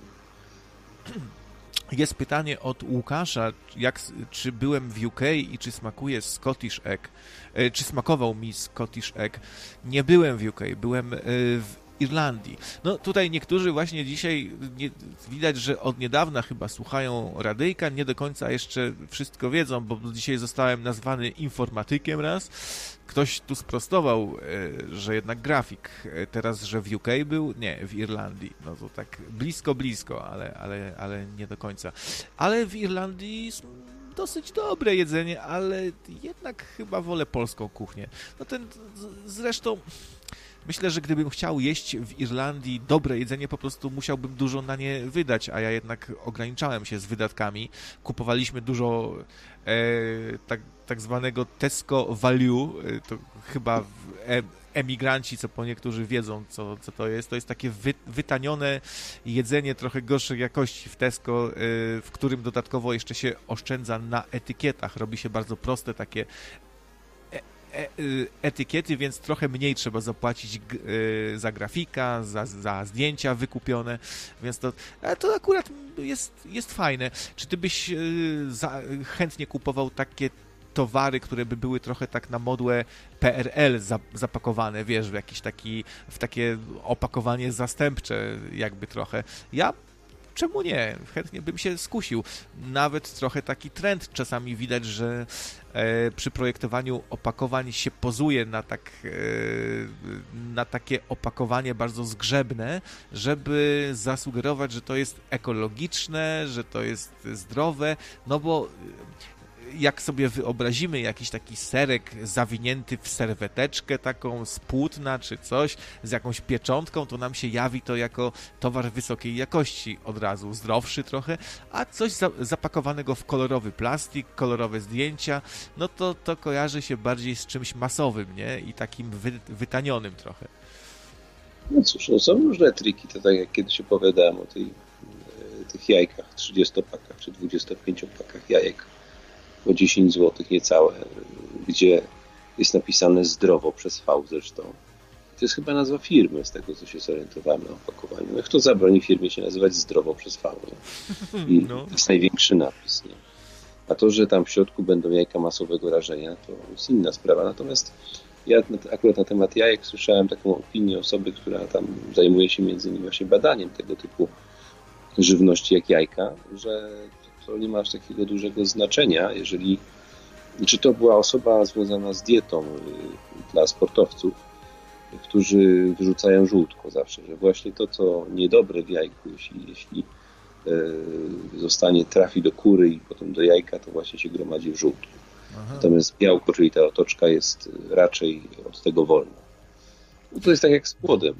Jest pytanie od Łukasza, jak, czy byłem w U K i czy smakuje Scottish Egg, czy smakował mi Scottish Egg. Nie byłem w U K, byłem w Irlandii. No tutaj niektórzy właśnie dzisiaj, nie, widać, że od niedawna chyba słuchają radyjka, nie do końca jeszcze wszystko wiedzą, bo dzisiaj zostałem nazwany informatykiem raz. Ktoś tu sprostował, że jednak grafik. Teraz, że w U K był? Nie, w Irlandii. No to tak blisko, blisko, ale, ale, ale nie do końca. Ale w Irlandii dosyć dobre jedzenie, ale jednak chyba wolę polską kuchnię. No ten zresztą... Myślę, że gdybym chciał jeść w Irlandii dobre jedzenie, po prostu musiałbym dużo na nie wydać, a ja jednak ograniczałem się z wydatkami. Kupowaliśmy dużo e, tak, tak zwanego Tesco Value, to chyba e, emigranci, co po niektórzy wiedzą, co, co to jest. To jest takie wy, wytanione jedzenie trochę gorszej jakości w Tesco, e, w którym dodatkowo jeszcze się oszczędza na etykietach. Robi się bardzo proste takie etykiety, więc trochę mniej trzeba zapłacić za grafika, za, za zdjęcia wykupione, więc to, to akurat jest, jest fajne. Czy ty byś za, chętnie kupował takie towary, które by były trochę tak na modłę P R L zapakowane, wiesz, w jakiś taki, w takie opakowanie zastępcze jakby trochę? Ja czemu nie? Chętnie bym się skusił. Nawet trochę taki trend czasami widać, że e, przy projektowaniu opakowań się pozuje na, tak, e, na takie opakowanie bardzo zgrzebne, żeby zasugerować, że to jest ekologiczne, że to jest zdrowe, no bo jak sobie wyobrazimy jakiś taki serek zawinięty w serweteczkę taką z płótna czy coś, z jakąś pieczątką, to nam się jawi to jako towar wysokiej jakości od razu, zdrowszy trochę, a coś za, zapakowanego w kolorowy plastik, kolorowe zdjęcia, no to, to kojarzy się bardziej z czymś masowym, nie? I takim wy, wytanionym trochę. No cóż, no są różne triki, to tak jak kiedyś opowiadałem o tej, tych jajkach, trzydziestopakach czy dwudziestopięciopakach jajek po dziesięć złotych niecałe, gdzie jest napisane zdrowo przez V zresztą. To jest chyba nazwa firmy, z tego co się zorientowałem na opakowaniu. No kto zabroni firmie się nazywać zdrowo przez V? Nie? I no. To jest największy napis. Nie? A to, że tam w środku będą jajka masowego rażenia, to jest inna sprawa. Natomiast ja akurat na temat jajek słyszałem taką opinię osoby, która tam zajmuje się między innymi właśnie badaniem tego typu żywności jak jajka, że to nie ma aż takiego dużego znaczenia, jeżeli czy to była osoba związana z dietą dla sportowców, którzy wyrzucają żółtko zawsze, że właśnie to, co niedobre w jajku, jeśli, jeśli zostanie, trafi do kury i potem do jajka, to właśnie się gromadzi w żółtku. Aha. Natomiast białko, czyli ta otoczka, jest raczej od tego wolna. No to jest tak jak z płodem.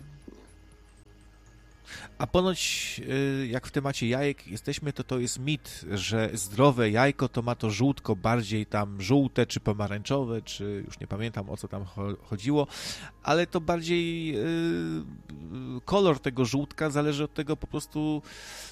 A ponoć, jak w temacie jajek jesteśmy, to to jest mit, że zdrowe jajko to ma to żółtko bardziej tam żółte, czy pomarańczowe, czy już nie pamiętam, o co tam chodziło, ale to bardziej kolor tego żółtka zależy od tego po prostu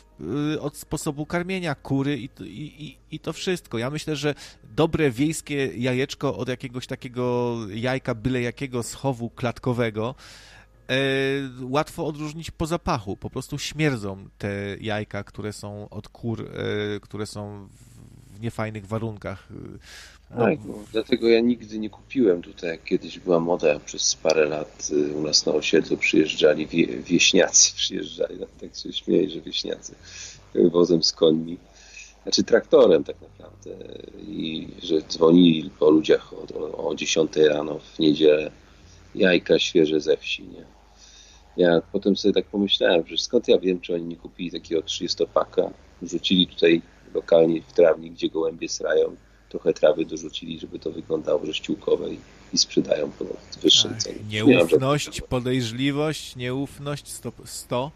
od sposobu karmienia kury i, i, i to wszystko. Ja myślę, że dobre wiejskie jajeczko od jakiegoś takiego jajka byle jakiego z chowu klatkowego e, łatwo odróżnić po zapachu. Po prostu śmierdzą te jajka, które są od kur, e, które są w niefajnych warunkach. No, tak, no, dlatego ja nigdy nie kupiłem tutaj, jak kiedyś była moda, przez parę lat u nas na osiedlu przyjeżdżali wie, wieśniacy, przyjeżdżali, no, tak się śmieję, że wieśniacy, wozem z końmi, znaczy traktorem tak naprawdę, i że dzwonili po ludziach o, o, o dziesiątej rano w niedzielę, jajka świeże ze wsi, nie? Ja potem sobie tak pomyślałem, że skąd ja wiem, czy oni nie kupili takiego trzydziestopaka, rzucili tutaj lokalnie w trawnik, gdzie gołębie srają, trochę trawy dorzucili, żeby to wyglądało rześciółkowe i, i sprzedają po wyższym cenie. Nieufność, podejrzliwość, nieufność sto. sto.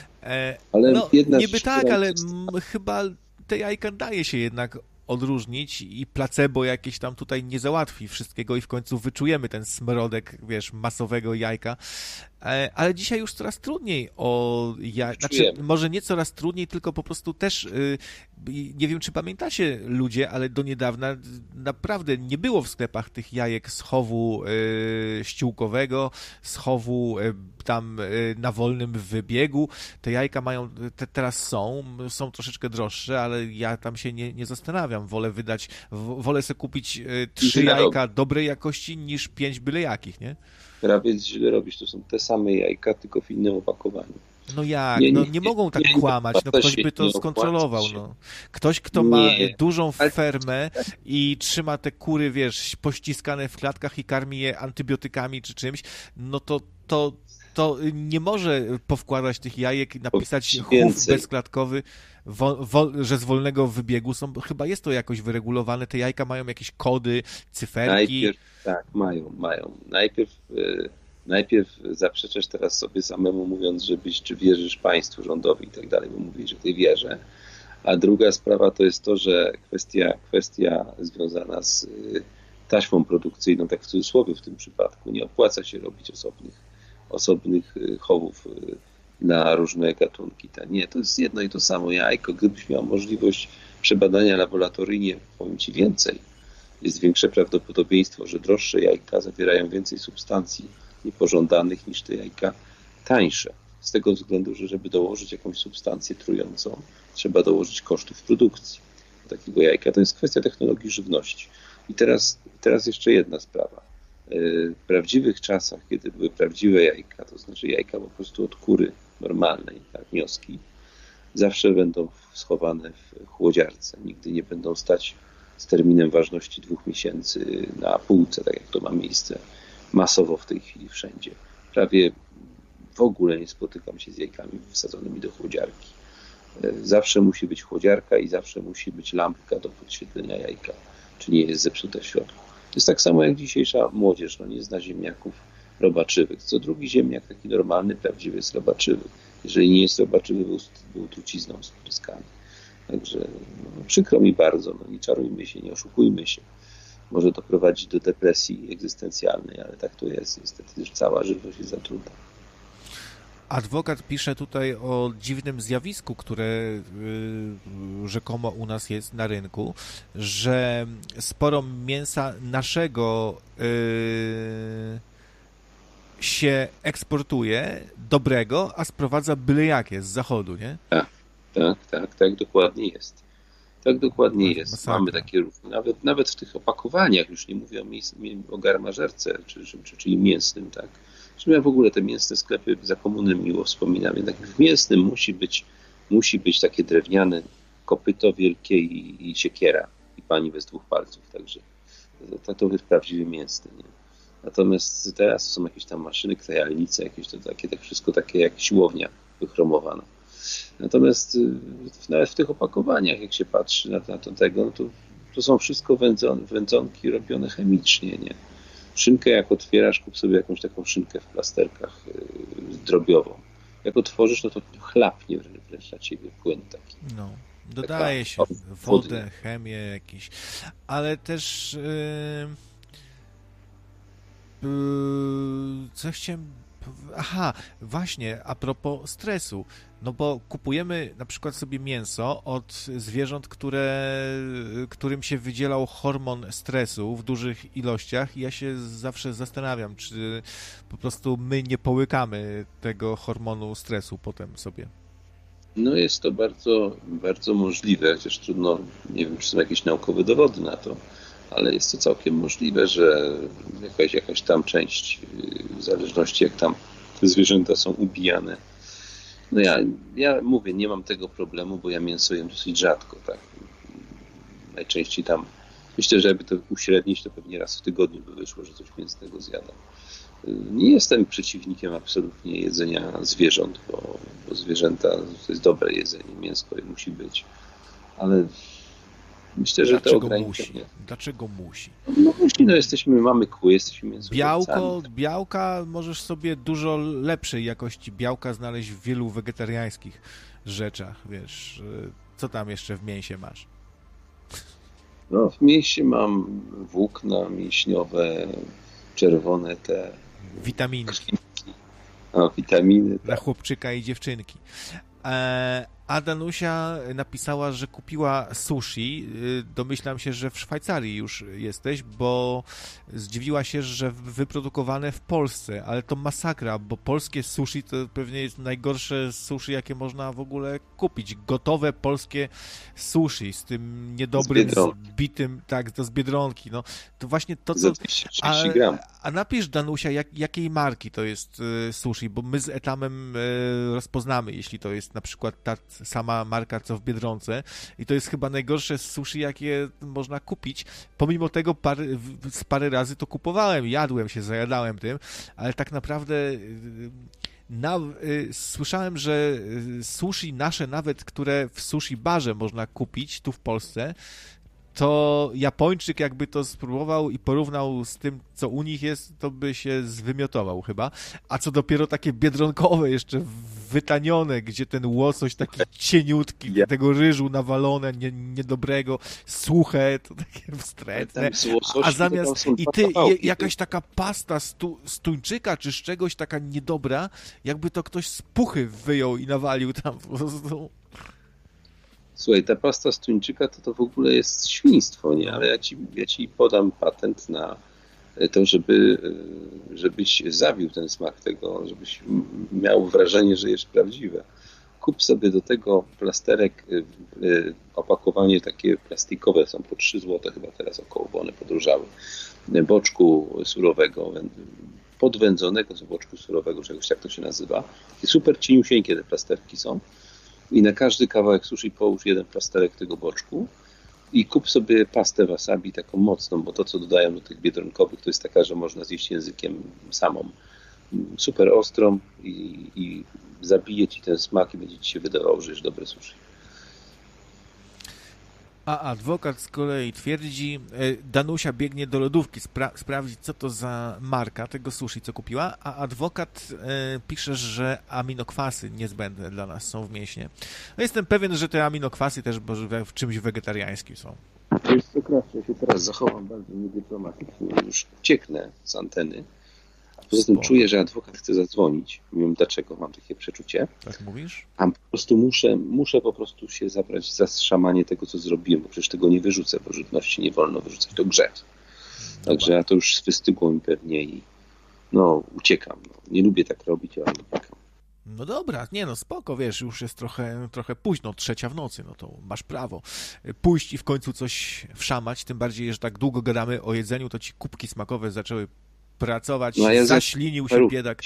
E, ale no, jedna niby rzecz, tak, ale m, chyba te jajka daje się jednak odróżnić i placebo jakieś tam tutaj nie załatwi wszystkiego i w końcu wyczujemy ten smrodek, wiesz, masowego jajka. Ale dzisiaj już coraz trudniej o jaj... Znaczy, może nie coraz trudniej, tylko po prostu też, nie wiem, czy pamiętacie ludzie, ale do niedawna naprawdę nie było w sklepach tych jajek z chowu ściółkowego, z chowu tam na wolnym wybiegu. Te jajka mają, te teraz są, są troszeczkę droższe, ale ja tam się nie, nie zastanawiam. Wolę wydać, wolę sobie kupić trzy jajka dobrej jakości niż pięć byle jakich, nie? Prawie źle robisz, to są te same jajka, tylko w innym opakowaniu. No jak? Nie, nie, no nie mogą tak nie, kłamać, no ktoś by to skontrolował. No. Ktoś, kto ma nie. dużą fermę i trzyma te kury, wiesz, pościskane w klatkach i karmi je antybiotykami czy czymś, no to, to, to nie może powkładać tych jajek i napisać chów bezklatkowy, wo, wo, że z wolnego wybiegu są, chyba jest to jakoś wyregulowane, te jajka mają jakieś kody, cyferki. Najpierw, tak, mają, mają. Najpierw, yy, najpierw zaprzeczasz teraz sobie samemu, mówiąc, że byś, czy wierzysz państwu rządowi i tak dalej, bo mówisz, że ty wierzę. A druga sprawa to jest to, że kwestia, kwestia związana z yy, taśmą produkcyjną, tak w cudzysłowie w tym przypadku, nie opłaca się robić osobnych, osobnych yy, chowów yy, na różne gatunki. Nie, to jest jedno i to samo jajko. Gdybyś miał możliwość przebadania laboratoryjnie, powiem ci więcej, jest większe prawdopodobieństwo, że droższe jajka zawierają więcej substancji niepożądanych niż te jajka tańsze. Z tego względu, że żeby dołożyć jakąś substancję trującą, trzeba dołożyć kosztów produkcji takiego jajka. To jest kwestia technologii żywności. I teraz, teraz jeszcze jedna sprawa. W prawdziwych czasach, kiedy były prawdziwe jajka, to znaczy jajka po prostu od kury normalnej, tak, wnioski, zawsze będą schowane w chłodziarce. Nigdy nie będą stać z terminem ważności dwóch miesięcy na półce, tak jak to ma miejsce masowo w tej chwili wszędzie. Prawie w ogóle nie spotykam się z jajkami wsadzonymi do chłodziarki. Zawsze musi być chłodziarka i zawsze musi być lampka do podświetlenia jajka, czy nie jest zepsute w środku. To jest tak samo jak dzisiejsza młodzież, no nie zna ziemniaków robaczywych. Co drugi ziemniak, taki normalny, prawdziwy, jest robaczywy. Jeżeli nie jest robaczywy, był, był trucizną spryskany. Także no, przykro mi bardzo, no, nie czarujmy się, nie oszukujmy się. Może to prowadzić do depresji egzystencjalnej, ale tak to jest. Niestety cała żywność jest zatruta. Adwokat pisze tutaj o dziwnym zjawisku, które y, rzekomo u nas jest na rynku, że sporo mięsa naszego y, się eksportuje, dobrego, a sprowadza byle jakie z zachodu, nie? Tak, tak, tak, tak dokładnie jest. Tak dokładnie jest. Masakra. Mamy takie ruchy. Nawet, nawet w tych opakowaniach, już nie mówię o, miejsc, o garmażerce, czy, czy, czyli mięsnym, tak. Zresztą ja w ogóle te mięsne sklepy za komuny miło wspominam. Jednak w mięsnym musi być, musi być takie drewniane kopyto wielkie i, i siekiera. I pani bez dwóch palców. Także to, to jest prawdziwy mięsny. Nie? Natomiast teraz są jakieś tam maszyny, krajalnice, jakieś to takie, tak wszystko takie jak siłownia wychromowana. Natomiast nawet w tych opakowaniach, jak się patrzy na, na to tego, no to, to są wszystko wędzon, wędzonki robione chemicznie, nie? Szynkę jak otwierasz, kup sobie jakąś taką szynkę w plasterkach yy, drobiową. Jak otworzysz, no to chlapnie wręcz na ciebie płyn taki. No, dodaje się wodę, chemię jakieś, ale też yy, yy, co chciałem... Aha, właśnie, a propos stresu, no bo kupujemy na przykład sobie mięso od zwierząt, które, którym się wydzielał hormon stresu w dużych ilościach i ja się zawsze zastanawiam, czy po prostu my nie połykamy tego hormonu stresu potem sobie. No jest to bardzo, bardzo możliwe, chociaż trudno, nie wiem, czy są jakieś naukowe dowody na to, ale jest to całkiem możliwe, że jakaś, jakaś tam część, w zależności jak tam te zwierzęta są ubijane. No ja, ja mówię, nie mam tego problemu, bo ja mięso jem dosyć rzadko, tak. Najczęściej tam, myślę, że jakby to uśrednić, to pewnie raz w tygodniu by wyszło, że coś mięsnego zjadam. Nie jestem przeciwnikiem absolutnie jedzenia zwierząt, bo, bo zwierzęta to jest dobre jedzenie, mięsko musi być, ale myślę, że Dlaczego to ograniczenie... musi? Dlaczego musi? No musi, no jesteśmy, mamy kły, jesteśmy mięsowcami. Białko, białka możesz sobie dużo lepszej jakości białka znaleźć w wielu wegetariańskich rzeczach, wiesz. Co tam jeszcze w mięsie masz? No w mięsie mam włókna mięśniowe, czerwone te... Witaminy. A, witaminy. Dla tak. chłopczyka i dziewczynki. E, a Danusia napisała, że kupiła sushi. Domyślam się, że w Szwajcarii już jesteś, bo zdziwiła się, że wyprodukowane w Polsce, ale to masakra, bo polskie sushi to pewnie jest najgorsze sushi, jakie można w ogóle kupić. Gotowe polskie sushi z tym niedobrym, zbitym, tak, to z Biedronki. No, to właśnie to, co... A, a napisz, Danusia, jak, jakiej marki to jest sushi, bo my z Etamem rozpoznamy, jeśli to jest na przykład ta sama marka, co w Biedronce i to jest chyba najgorsze sushi, jakie można kupić. Pomimo tego parę, z parę razy to kupowałem, jadłem się, zajadałem tym, ale tak naprawdę na, y, słyszałem, że sushi nasze nawet, które w sushi barze można kupić tu w Polsce, to Japończyk jakby to spróbował i porównał z tym, co u nich jest, to by się zwymiotował chyba. A co dopiero takie biedronkowe, jeszcze wytanione, gdzie ten łosoś taki cieniutki, ja. tego ryżu nawalone, nie, niedobrego, suche, to takie wstrętne. A, a zamiast i ty, je, jakaś taka pasta z, tu, z tuńczyka czy z czegoś taka niedobra, jakby to ktoś z puchy wyjął i nawalił tam po prostu. Słuchaj, ta pasta z tuńczyka to, to w ogóle jest świństwo, nie? Ale ja ci, ja ci podam patent na to, żeby, żebyś zawił ten smak tego, żebyś miał wrażenie, że jest prawdziwe. Kup sobie do tego plasterek, opakowanie takie plastikowe, są po trzy złote chyba teraz około, bo one podróżały, boczku surowego, podwędzonego z boczku surowego, czegoś tak to się nazywa. I super cieniusieńkie te plasterki są. I na każdy kawałek sushi połóż jeden plasterek tego boczku i kup sobie pastę wasabi taką mocną, bo to, co dodają do tych biedronkowych, to jest taka, że można zjeść językiem samą. Super ostrą i, i zabije ci ten smak i będzie ci się wydawało, że jest dobre sushi. A adwokat z kolei twierdzi, Danusia biegnie do lodówki spra- sprawdzić, co to za marka tego sushi, co kupiła, a adwokat e, pisze, że aminokwasy niezbędne dla nas są w mięśnie. No jestem pewien, że te aminokwasy też w czymś wegetariańskim są. Jest to kraще, ja się teraz zachowam bardzo niedyplomatycznie, już ucieknę z anteny. Poza tym czuję, że adwokat chce zadzwonić. Nie wiem dlaczego, mam takie przeczucie. Tak mówisz? A po prostu muszę, muszę po prostu się zabrać za zszamanie tego, co zrobiłem, bo przecież tego nie wyrzucę, bo żywności nie wolno wyrzucać, to grzech. Także ja to już wystygło mi pewnie i no uciekam. No. Nie lubię tak robić, ale uciekam. No dobra, nie no, spoko, wiesz, już jest trochę, trochę późno, trzecia w nocy, no to masz prawo pójść i w końcu coś wszamać, tym bardziej, że tak długo gadamy o jedzeniu, to ci kubki smakowe zaczęły pracować, no, ja zaślinił się biedak.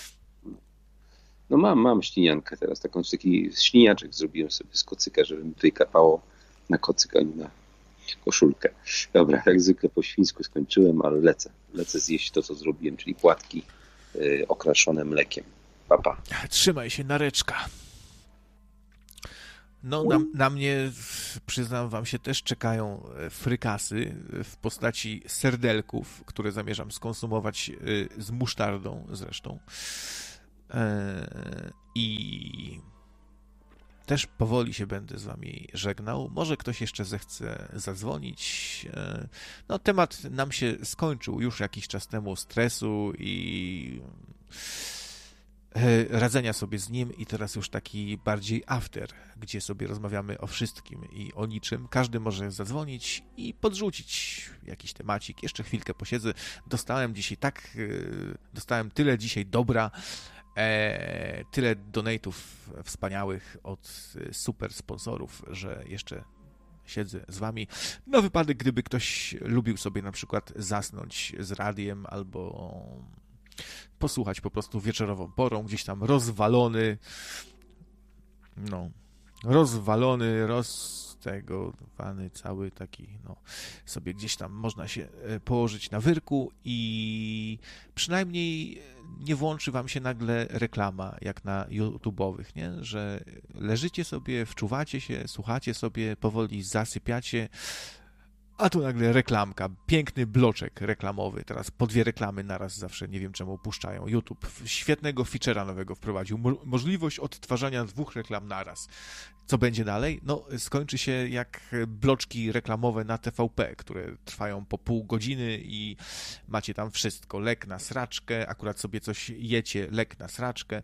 No mam, mam śliniankę teraz, taką, taki śliniaczek zrobiłem sobie z kocyka, żeby mi tutaj kapało na kocyk, a nie na, koszulkę. Dobra, jak zwykle po świńsku skończyłem, ale lecę. Lecę zjeść to, co zrobiłem, czyli płatki yy, okraszone mlekiem. Pa, pa. Trzymaj się, nareczka. No, na, na mnie, przyznam wam się, też czekają frykasy w postaci serdelków, które zamierzam skonsumować z musztardą zresztą. I też powoli się będę z wami żegnał. Może ktoś jeszcze zechce zadzwonić. No, temat nam się skończył już jakiś czas temu, stresu i radzenia sobie z nim, i teraz już taki bardziej after, gdzie sobie rozmawiamy o wszystkim i o niczym. Każdy może zadzwonić i podrzucić jakiś temacik. Jeszcze chwilkę posiedzę. Dostałem dzisiaj tak, dostałem tyle dzisiaj dobra, e, tyle donate'ów wspaniałych od super sponsorów, że jeszcze siedzę z wami. Na wypadek, gdyby ktoś lubił sobie na przykład zasnąć z radiem albo posłuchać po prostu wieczorową porą, gdzieś tam rozwalony, no, rozwalony, roztegowany, cały taki, no, sobie gdzieś tam można się położyć na wyrku i przynajmniej nie włączy wam się nagle reklama, jak na YouTube'owych, nie? Że leżycie sobie, wczuwacie się, słuchacie sobie, powoli zasypiacie, a tu nagle reklamka, piękny bloczek reklamowy, teraz po dwie reklamy naraz zawsze, nie wiem czemu puszczają. YouTube świetnego feature'a nowego wprowadził, Mo- możliwość odtwarzania dwóch reklam naraz. Co będzie dalej? No, skończy się jak bloczki reklamowe na T V P, które trwają po pół godziny i macie tam wszystko. Lek na sraczkę, akurat sobie coś jecie, lek na sraczkę,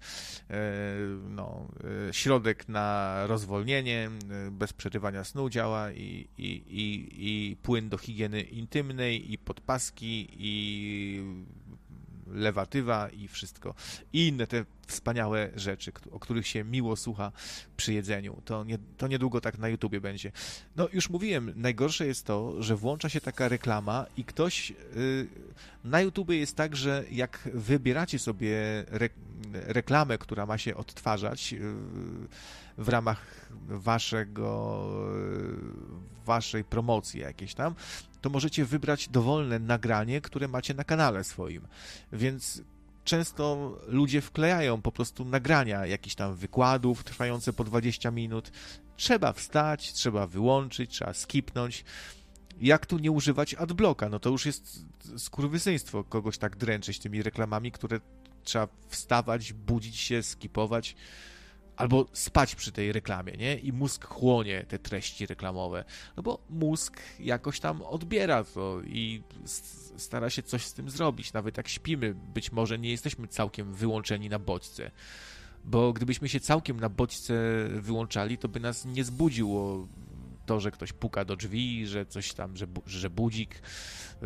no, środek na rozwolnienie, bez przerywania snu działa i, i, i, i płyn do higieny intymnej i podpaski i lewatywa i wszystko. I inne te wspaniałe rzeczy, o których się miło słucha przy jedzeniu. To, nie, to niedługo tak na YouTubie będzie. No już mówiłem, najgorsze jest to, że włącza się taka reklama i ktoś yy, na YouTubie jest tak, że jak wybieracie sobie re, reklamę, która ma się odtwarzać yy, w ramach waszego yy, waszej promocji jakiejś tam, to możecie wybrać dowolne nagranie, które macie na kanale swoim. Więc często ludzie wklejają po prostu nagrania jakichś tam wykładów trwające po dwadzieścia minut. Trzeba wstać, trzeba wyłączyć, trzeba skipnąć. Jak tu nie używać adblocka? No to już jest skurwysyństwo kogoś tak dręczyć tymi reklamami, które trzeba wstawać, budzić się, skipować. Albo spać przy tej reklamie, nie? I mózg chłonie te treści reklamowe. No bo mózg jakoś tam odbiera to i stara się coś z tym zrobić. Nawet jak śpimy, być może nie jesteśmy całkiem wyłączeni na bodźce. Bo gdybyśmy się całkiem na bodźce wyłączali, to by nas nie zbudziło to, że ktoś puka do drzwi, że coś tam, że, że budzik, yy,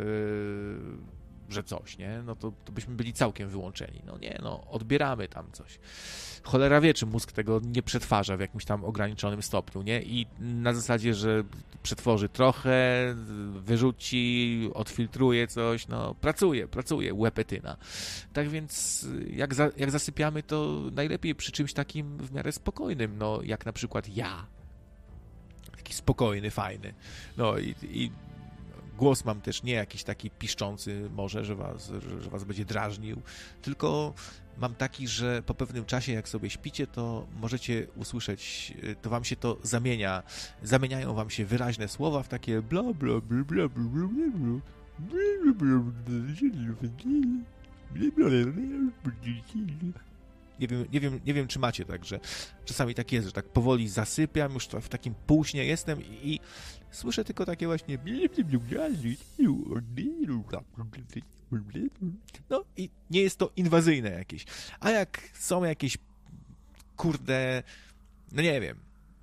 że coś, nie? No to, to byśmy byli całkiem wyłączeni. No nie, no odbieramy tam coś. Cholera wie, czy mózg tego nie przetwarza w jakimś tam ograniczonym stopniu, nie? I na zasadzie, że przetworzy trochę, wyrzuci, odfiltruje coś, no pracuje, pracuje, łepetyna. Tak więc jak, za, jak zasypiamy, to najlepiej przy czymś takim w miarę spokojnym, no jak na przykład ja. Taki spokojny, fajny. No i, i głos mam też nie jakiś taki piszczący może, że was, że was będzie drażnił, tylko mam taki, że po pewnym czasie, jak sobie śpicie, to możecie usłyszeć, to wam się to zamienia, zamieniają wam się wyraźne słowa w takie bla bla bla bla bla bla Nie wiem, nie wiem, nie wiem, czy macie tak, że czasami tak jest, że tak powoli zasypiam, już w takim półśnie jestem i, i słyszę tylko takie właśnie no i nie jest to inwazyjne jakieś. A jak są jakieś kurde, no nie wiem,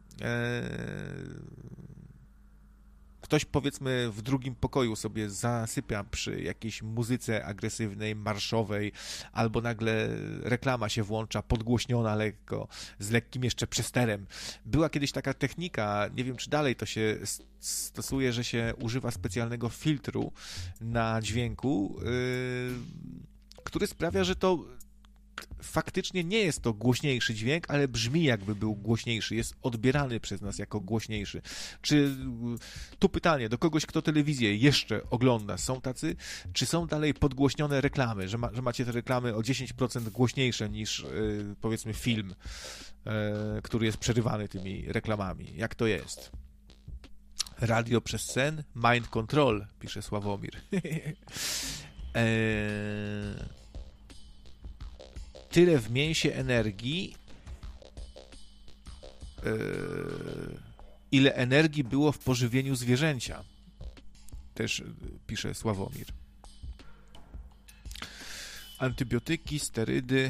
ee... ktoś powiedzmy w drugim pokoju sobie zasypia przy jakiejś muzyce agresywnej, marszowej, albo nagle reklama się włącza, podgłośniona lekko, z lekkim jeszcze przesterem. Była kiedyś taka technika, nie wiem czy dalej to się stosuje, że się używa specjalnego filtru na dźwięku, yy, który sprawia, że to faktycznie nie jest to głośniejszy dźwięk, ale brzmi jakby był głośniejszy, jest odbierany przez nas jako głośniejszy. Czy tu pytanie do kogoś, kto telewizję jeszcze ogląda, są tacy, czy są dalej podgłośnione reklamy, że, ma, że macie te reklamy o dziesięć procent głośniejsze niż yy, powiedzmy film, yy, który jest przerywany tymi reklamami. Jak to jest? Radio przez sen, mind control, pisze Sławomir. eee... Tyle w mięsie energii, yy, ile energii było w pożywieniu zwierzęcia. Też pisze Sławomir. Antybiotyki, sterydy,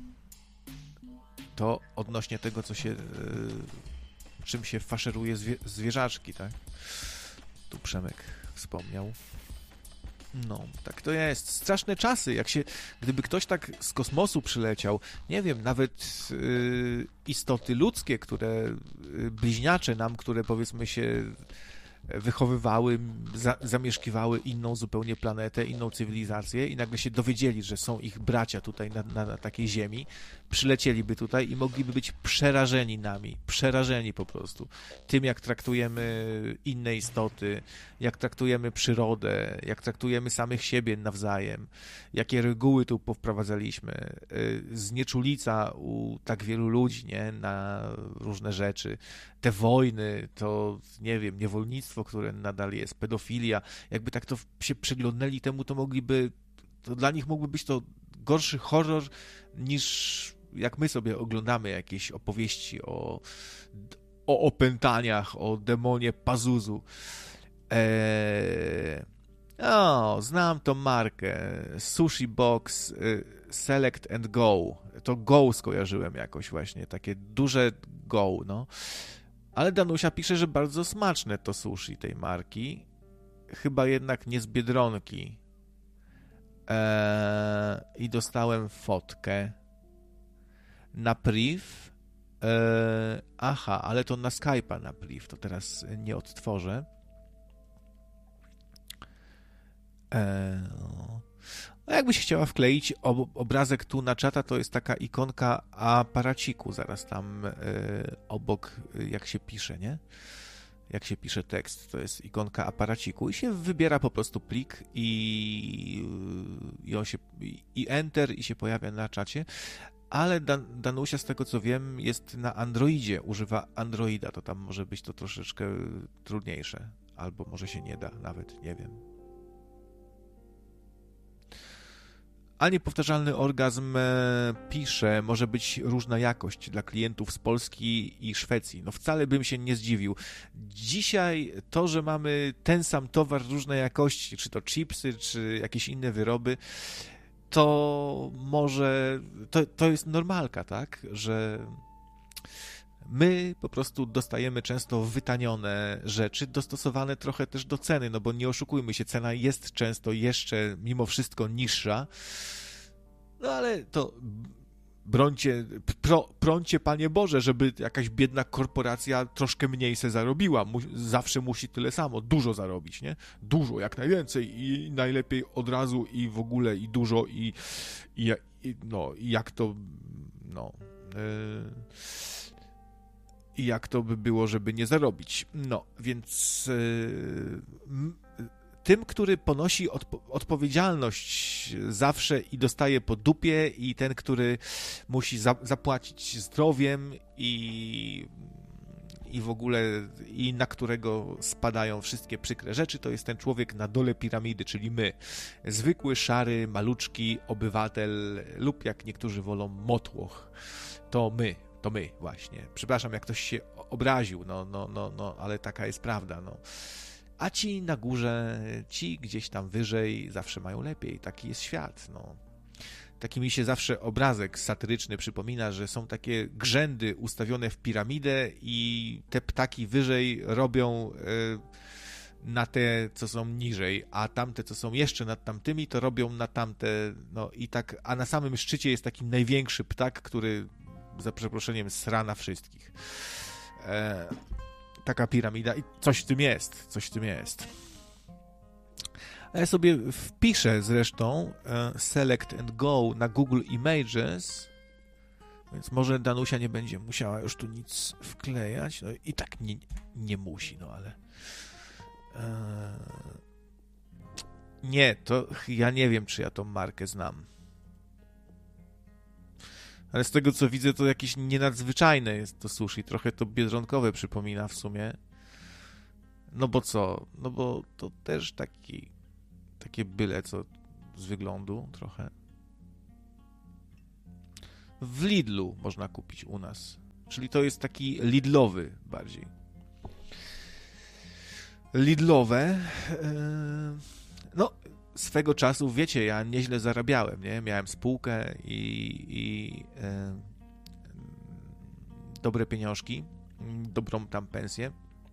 to odnośnie tego, co się, yy, czym się faszeruje zwie, zwierzaczki, tak? Tu Przemek wspomniał. No, tak to jest. Straszne czasy, jak się, gdyby ktoś tak z kosmosu przyleciał, nie wiem, nawet yy, istoty ludzkie, które, yy, bliźniacze nam, które powiedzmy się wychowywały, za, zamieszkiwały inną zupełnie planetę, inną cywilizację i nagle się dowiedzieli, że są ich bracia tutaj na, na, na takiej ziemi, przylecieliby tutaj i mogliby być przerażeni nami, przerażeni po prostu tym, jak traktujemy inne istoty, jak traktujemy przyrodę, jak traktujemy samych siebie nawzajem, jakie reguły tu powprowadzaliśmy, znieczulica u tak wielu ludzi, nie, na różne rzeczy, te wojny, to nie wiem, niewolnictwo, które nadal jest, pedofilia, jakby tak to się przyglądnęli temu, to mogliby, to dla nich mógłby być to gorszy horror niż jak my sobie oglądamy jakieś opowieści o, o opętaniach, o demonie Pazuzu. Eee, o, znam tą markę. Sushi Box Select and Go. To Go skojarzyłem jakoś właśnie, takie duże Go, no. Ale Danusia pisze, że bardzo smaczne to sushi tej marki. Chyba jednak nie z Biedronki. Eee, I dostałem fotkę na priv. Eee, aha, ale to na Skype'a na priv. To teraz nie odtworzę. Eee, no. No jakbyś chciała wkleić ob- obrazek tu na czata, to jest taka ikonka aparaciku zaraz tam e, obok, jak się pisze, nie? Jak się pisze tekst, to jest ikonka aparaciku i się wybiera po prostu plik i, i on się, i enter i się pojawia na czacie, ale Dan- Danusia, z tego co wiem, jest na Androidzie, używa Androida, to tam może być to troszeczkę trudniejsze, albo może się nie da, nawet, nie wiem. A niepowtarzalny orgazm pisze, może być różna jakość dla klientów z Polski i Szwecji. No wcale bym się nie zdziwił. Dzisiaj to, że mamy ten sam towar różnej jakości, czy to chipsy, czy jakieś inne wyroby, to może, to, to jest normalka, tak? Że my po prostu dostajemy często wytanione rzeczy, dostosowane trochę też do ceny, no bo nie oszukujmy się, cena jest często jeszcze mimo wszystko niższa, no ale to brońcie, pro, prońcie Panie Boże, żeby jakaś biedna korporacja troszkę mniej se zarobiła, Mu, zawsze musi tyle samo, dużo zarobić, nie? Dużo, jak najwięcej i najlepiej od razu i w ogóle i dużo i, i, i no, i jak to, no... Yy... I jak to by było, żeby nie zarobić. No, więc yy, tym, który ponosi odpo- odpowiedzialność zawsze i dostaje po dupie, i ten, który musi za- zapłacić zdrowiem i, i w ogóle, i na którego spadają wszystkie przykre rzeczy, to jest ten człowiek na dole piramidy, czyli my. Zwykły, szary, maluczki obywatel lub, jak niektórzy wolą, motłoch. To my. To my właśnie. Przepraszam, jak ktoś się obraził, no, no, no, no, ale taka jest prawda, no. A ci na górze, ci gdzieś tam wyżej zawsze mają lepiej. Taki jest świat, no. Taki mi się zawsze obrazek satyryczny przypomina, że są takie grzędy ustawione w piramidę i te ptaki wyżej robią y, na te, co są niżej, a tamte, co są jeszcze nad tamtymi, to robią na tamte, no i tak, a na samym szczycie jest taki największy ptak, który za przeproszeniem sra na wszystkich. E, taka piramida i coś w tym jest, coś w tym jest. A ja sobie wpiszę zresztą Select and Go na Google Images, więc może Danusia nie będzie musiała już tu nic wklejać. No i tak nie, nie musi, no ale... Nie, to ja nie wiem, czy ja tą markę znam. Ale z tego, co widzę, to jakieś nienadzwyczajne jest to sushi. Trochę to biedronkowe przypomina w sumie. No bo co? No bo to też taki, takie byle co z wyglądu trochę. W Lidlu można kupić u nas. Czyli to jest taki Lidlowy bardziej. Lidlowe. No, swego czasu, wiecie, ja nieźle zarabiałem, nie? Miałem spółkę i, i e, dobre pieniążki, dobrą tam pensję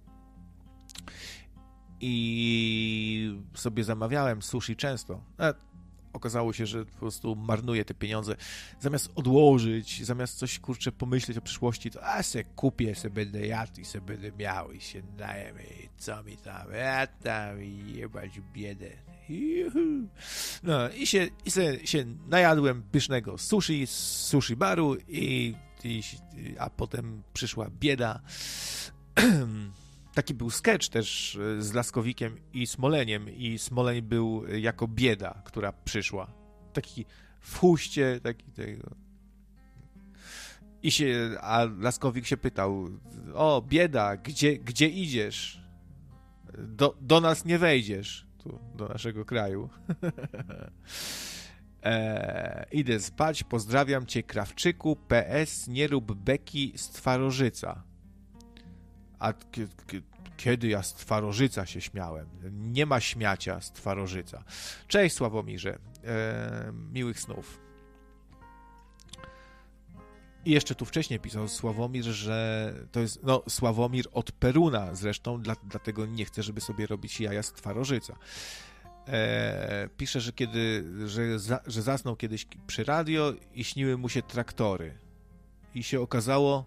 i sobie zamawiałem sushi często. A okazało się, że po prostu marnuję te pieniądze. Zamiast odłożyć, zamiast coś, kurczę, pomyśleć o przyszłości, to a se kupię, se będę jadł i se będę miał i się najemy i co mi tam, ja tam i jebać biedę. Juhu. No i się, i se, się najadłem pysznego sushi z sushi baru i, i a potem przyszła bieda. Taki był sketch też z Laskowikiem i Smoleniem i Smoleń był jako bieda, która przyszła. Taki w chuście, taki tego. I się, a Laskowik się pytał, o bieda, gdzie, gdzie idziesz? Do, do nas nie wejdziesz, tu, do naszego kraju. e, idę spać, pozdrawiam cię Krawczyku, P S, nie rób beki z Twarzożyca. A k- k- kiedy ja z Twarzożyca się śmiałem? Nie ma śmiacia z Twarzożyca. Cześć Sławomirze. E, miłych snów. I jeszcze tu wcześniej pisał Sławomir, że to jest, no, Sławomir od Peruna zresztą, dla, dlatego nie chcę, żeby sobie robić jaja z Twarzożyca. E, pisze, że kiedy, że, za, że zasnął kiedyś przy radio i śniły mu się traktory. I się okazało,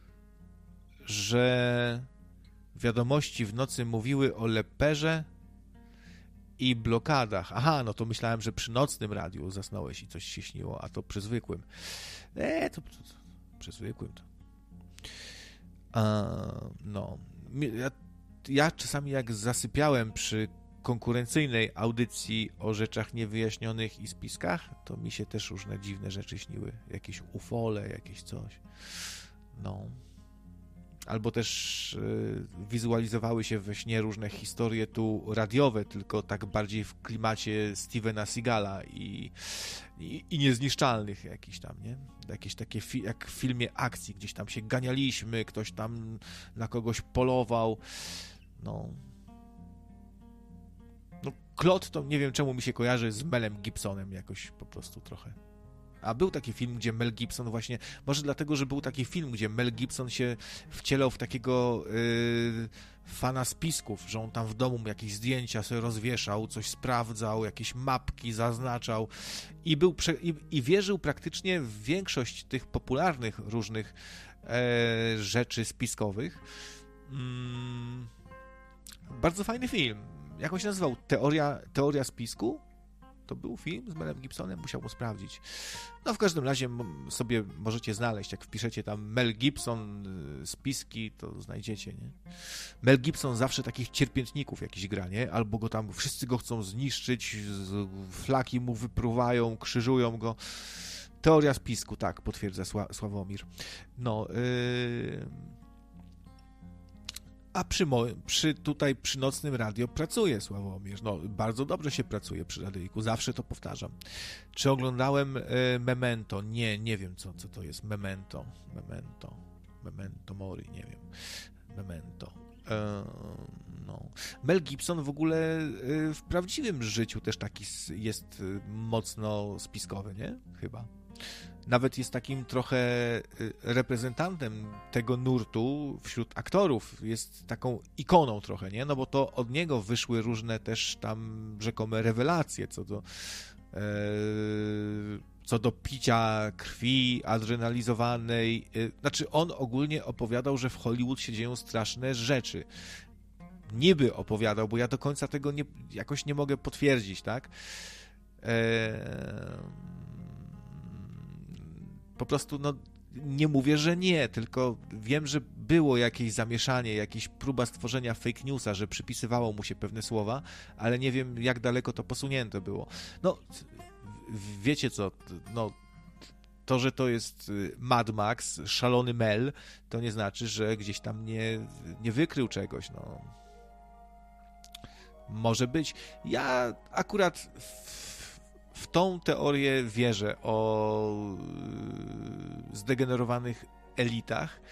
że wiadomości w nocy mówiły o leperze i blokadach. Aha, no to myślałem, że przy nocnym radiu zasnąłeś i coś się śniło, a to przy zwykłym. Eee, to, to, to przy zwykłym to. A, no. Ja, ja czasami jak zasypiałem przy konkurencyjnej audycji o rzeczach niewyjaśnionych i spiskach, to mi się też różne dziwne rzeczy śniły. Jakieś ufole, jakieś coś. No. Albo też y, wizualizowały się we śnie różne historie tu radiowe, tylko tak bardziej w klimacie Stevena Seagala i, i, i niezniszczalnych jakichś tam, nie? Jakieś takie fi- jak w filmie akcji, gdzieś tam się ganialiśmy, ktoś tam na kogoś polował. No. No, Klot to nie wiem czemu mi się kojarzy z Melem Gibsonem jakoś po prostu trochę. A był taki film, gdzie Mel Gibson właśnie, może dlatego, że był taki film, gdzie Mel Gibson się wcielał w takiego yy, fana spisków, że on tam w domu jakieś zdjęcia sobie rozwieszał, coś sprawdzał, jakieś mapki zaznaczał i, był prze, i, i wierzył praktycznie w większość tych popularnych różnych e, rzeczy spiskowych. Mm, bardzo fajny film. Jak on się nazywał? Teoria, Teoria spisku? To był film z Melem Gibsonem, musiał sprawdzić. No w każdym razie sobie możecie znaleźć, jak wpiszecie tam Mel Gibson, spiski, to znajdziecie, nie? Mel Gibson zawsze takich cierpiętników jakiś gra, nie? Albo go tam, wszyscy go chcą zniszczyć, flaki mu wypruwają, krzyżują go. Teoria spisku, tak, potwierdza Sła- Sławomir. No, yy... A przy, mo- przy tutaj przy nocnym radio pracuje Sławomir. No, bardzo dobrze się pracuje przy radyjku, zawsze to powtarzam. Czy oglądałem y, Memento? Nie, nie wiem co, co to jest Memento. Memento. Memento Mori, nie wiem. Memento. E, no. Mel Gibson w ogóle y, w prawdziwym życiu też taki jest y, mocno spiskowy, nie? Chyba. Nawet jest takim trochę reprezentantem tego nurtu wśród aktorów, jest taką ikoną trochę, nie? No bo to od niego wyszły różne też tam rzekome rewelacje co do e, co do picia krwi adrenalizowanej. Znaczy on ogólnie opowiadał, że w Hollywood się dzieją straszne rzeczy. niby opowiadał, bo ja do końca tego nie, jakoś nie mogę potwierdzić, tak? Eee, po prostu, no, nie mówię, że nie, tylko wiem, że było jakieś zamieszanie, jakaś próba stworzenia fake newsa, że przypisywało mu się pewne słowa, ale nie wiem, jak daleko to posunięte było. No, wiecie co, no, to, że to jest Mad Max, szalony Mel, to nie znaczy, że gdzieś tam nie, nie wykrył czegoś, no. Może być. Ja akurat w, w tą teorię wierzę o zdegenerowanych elitach,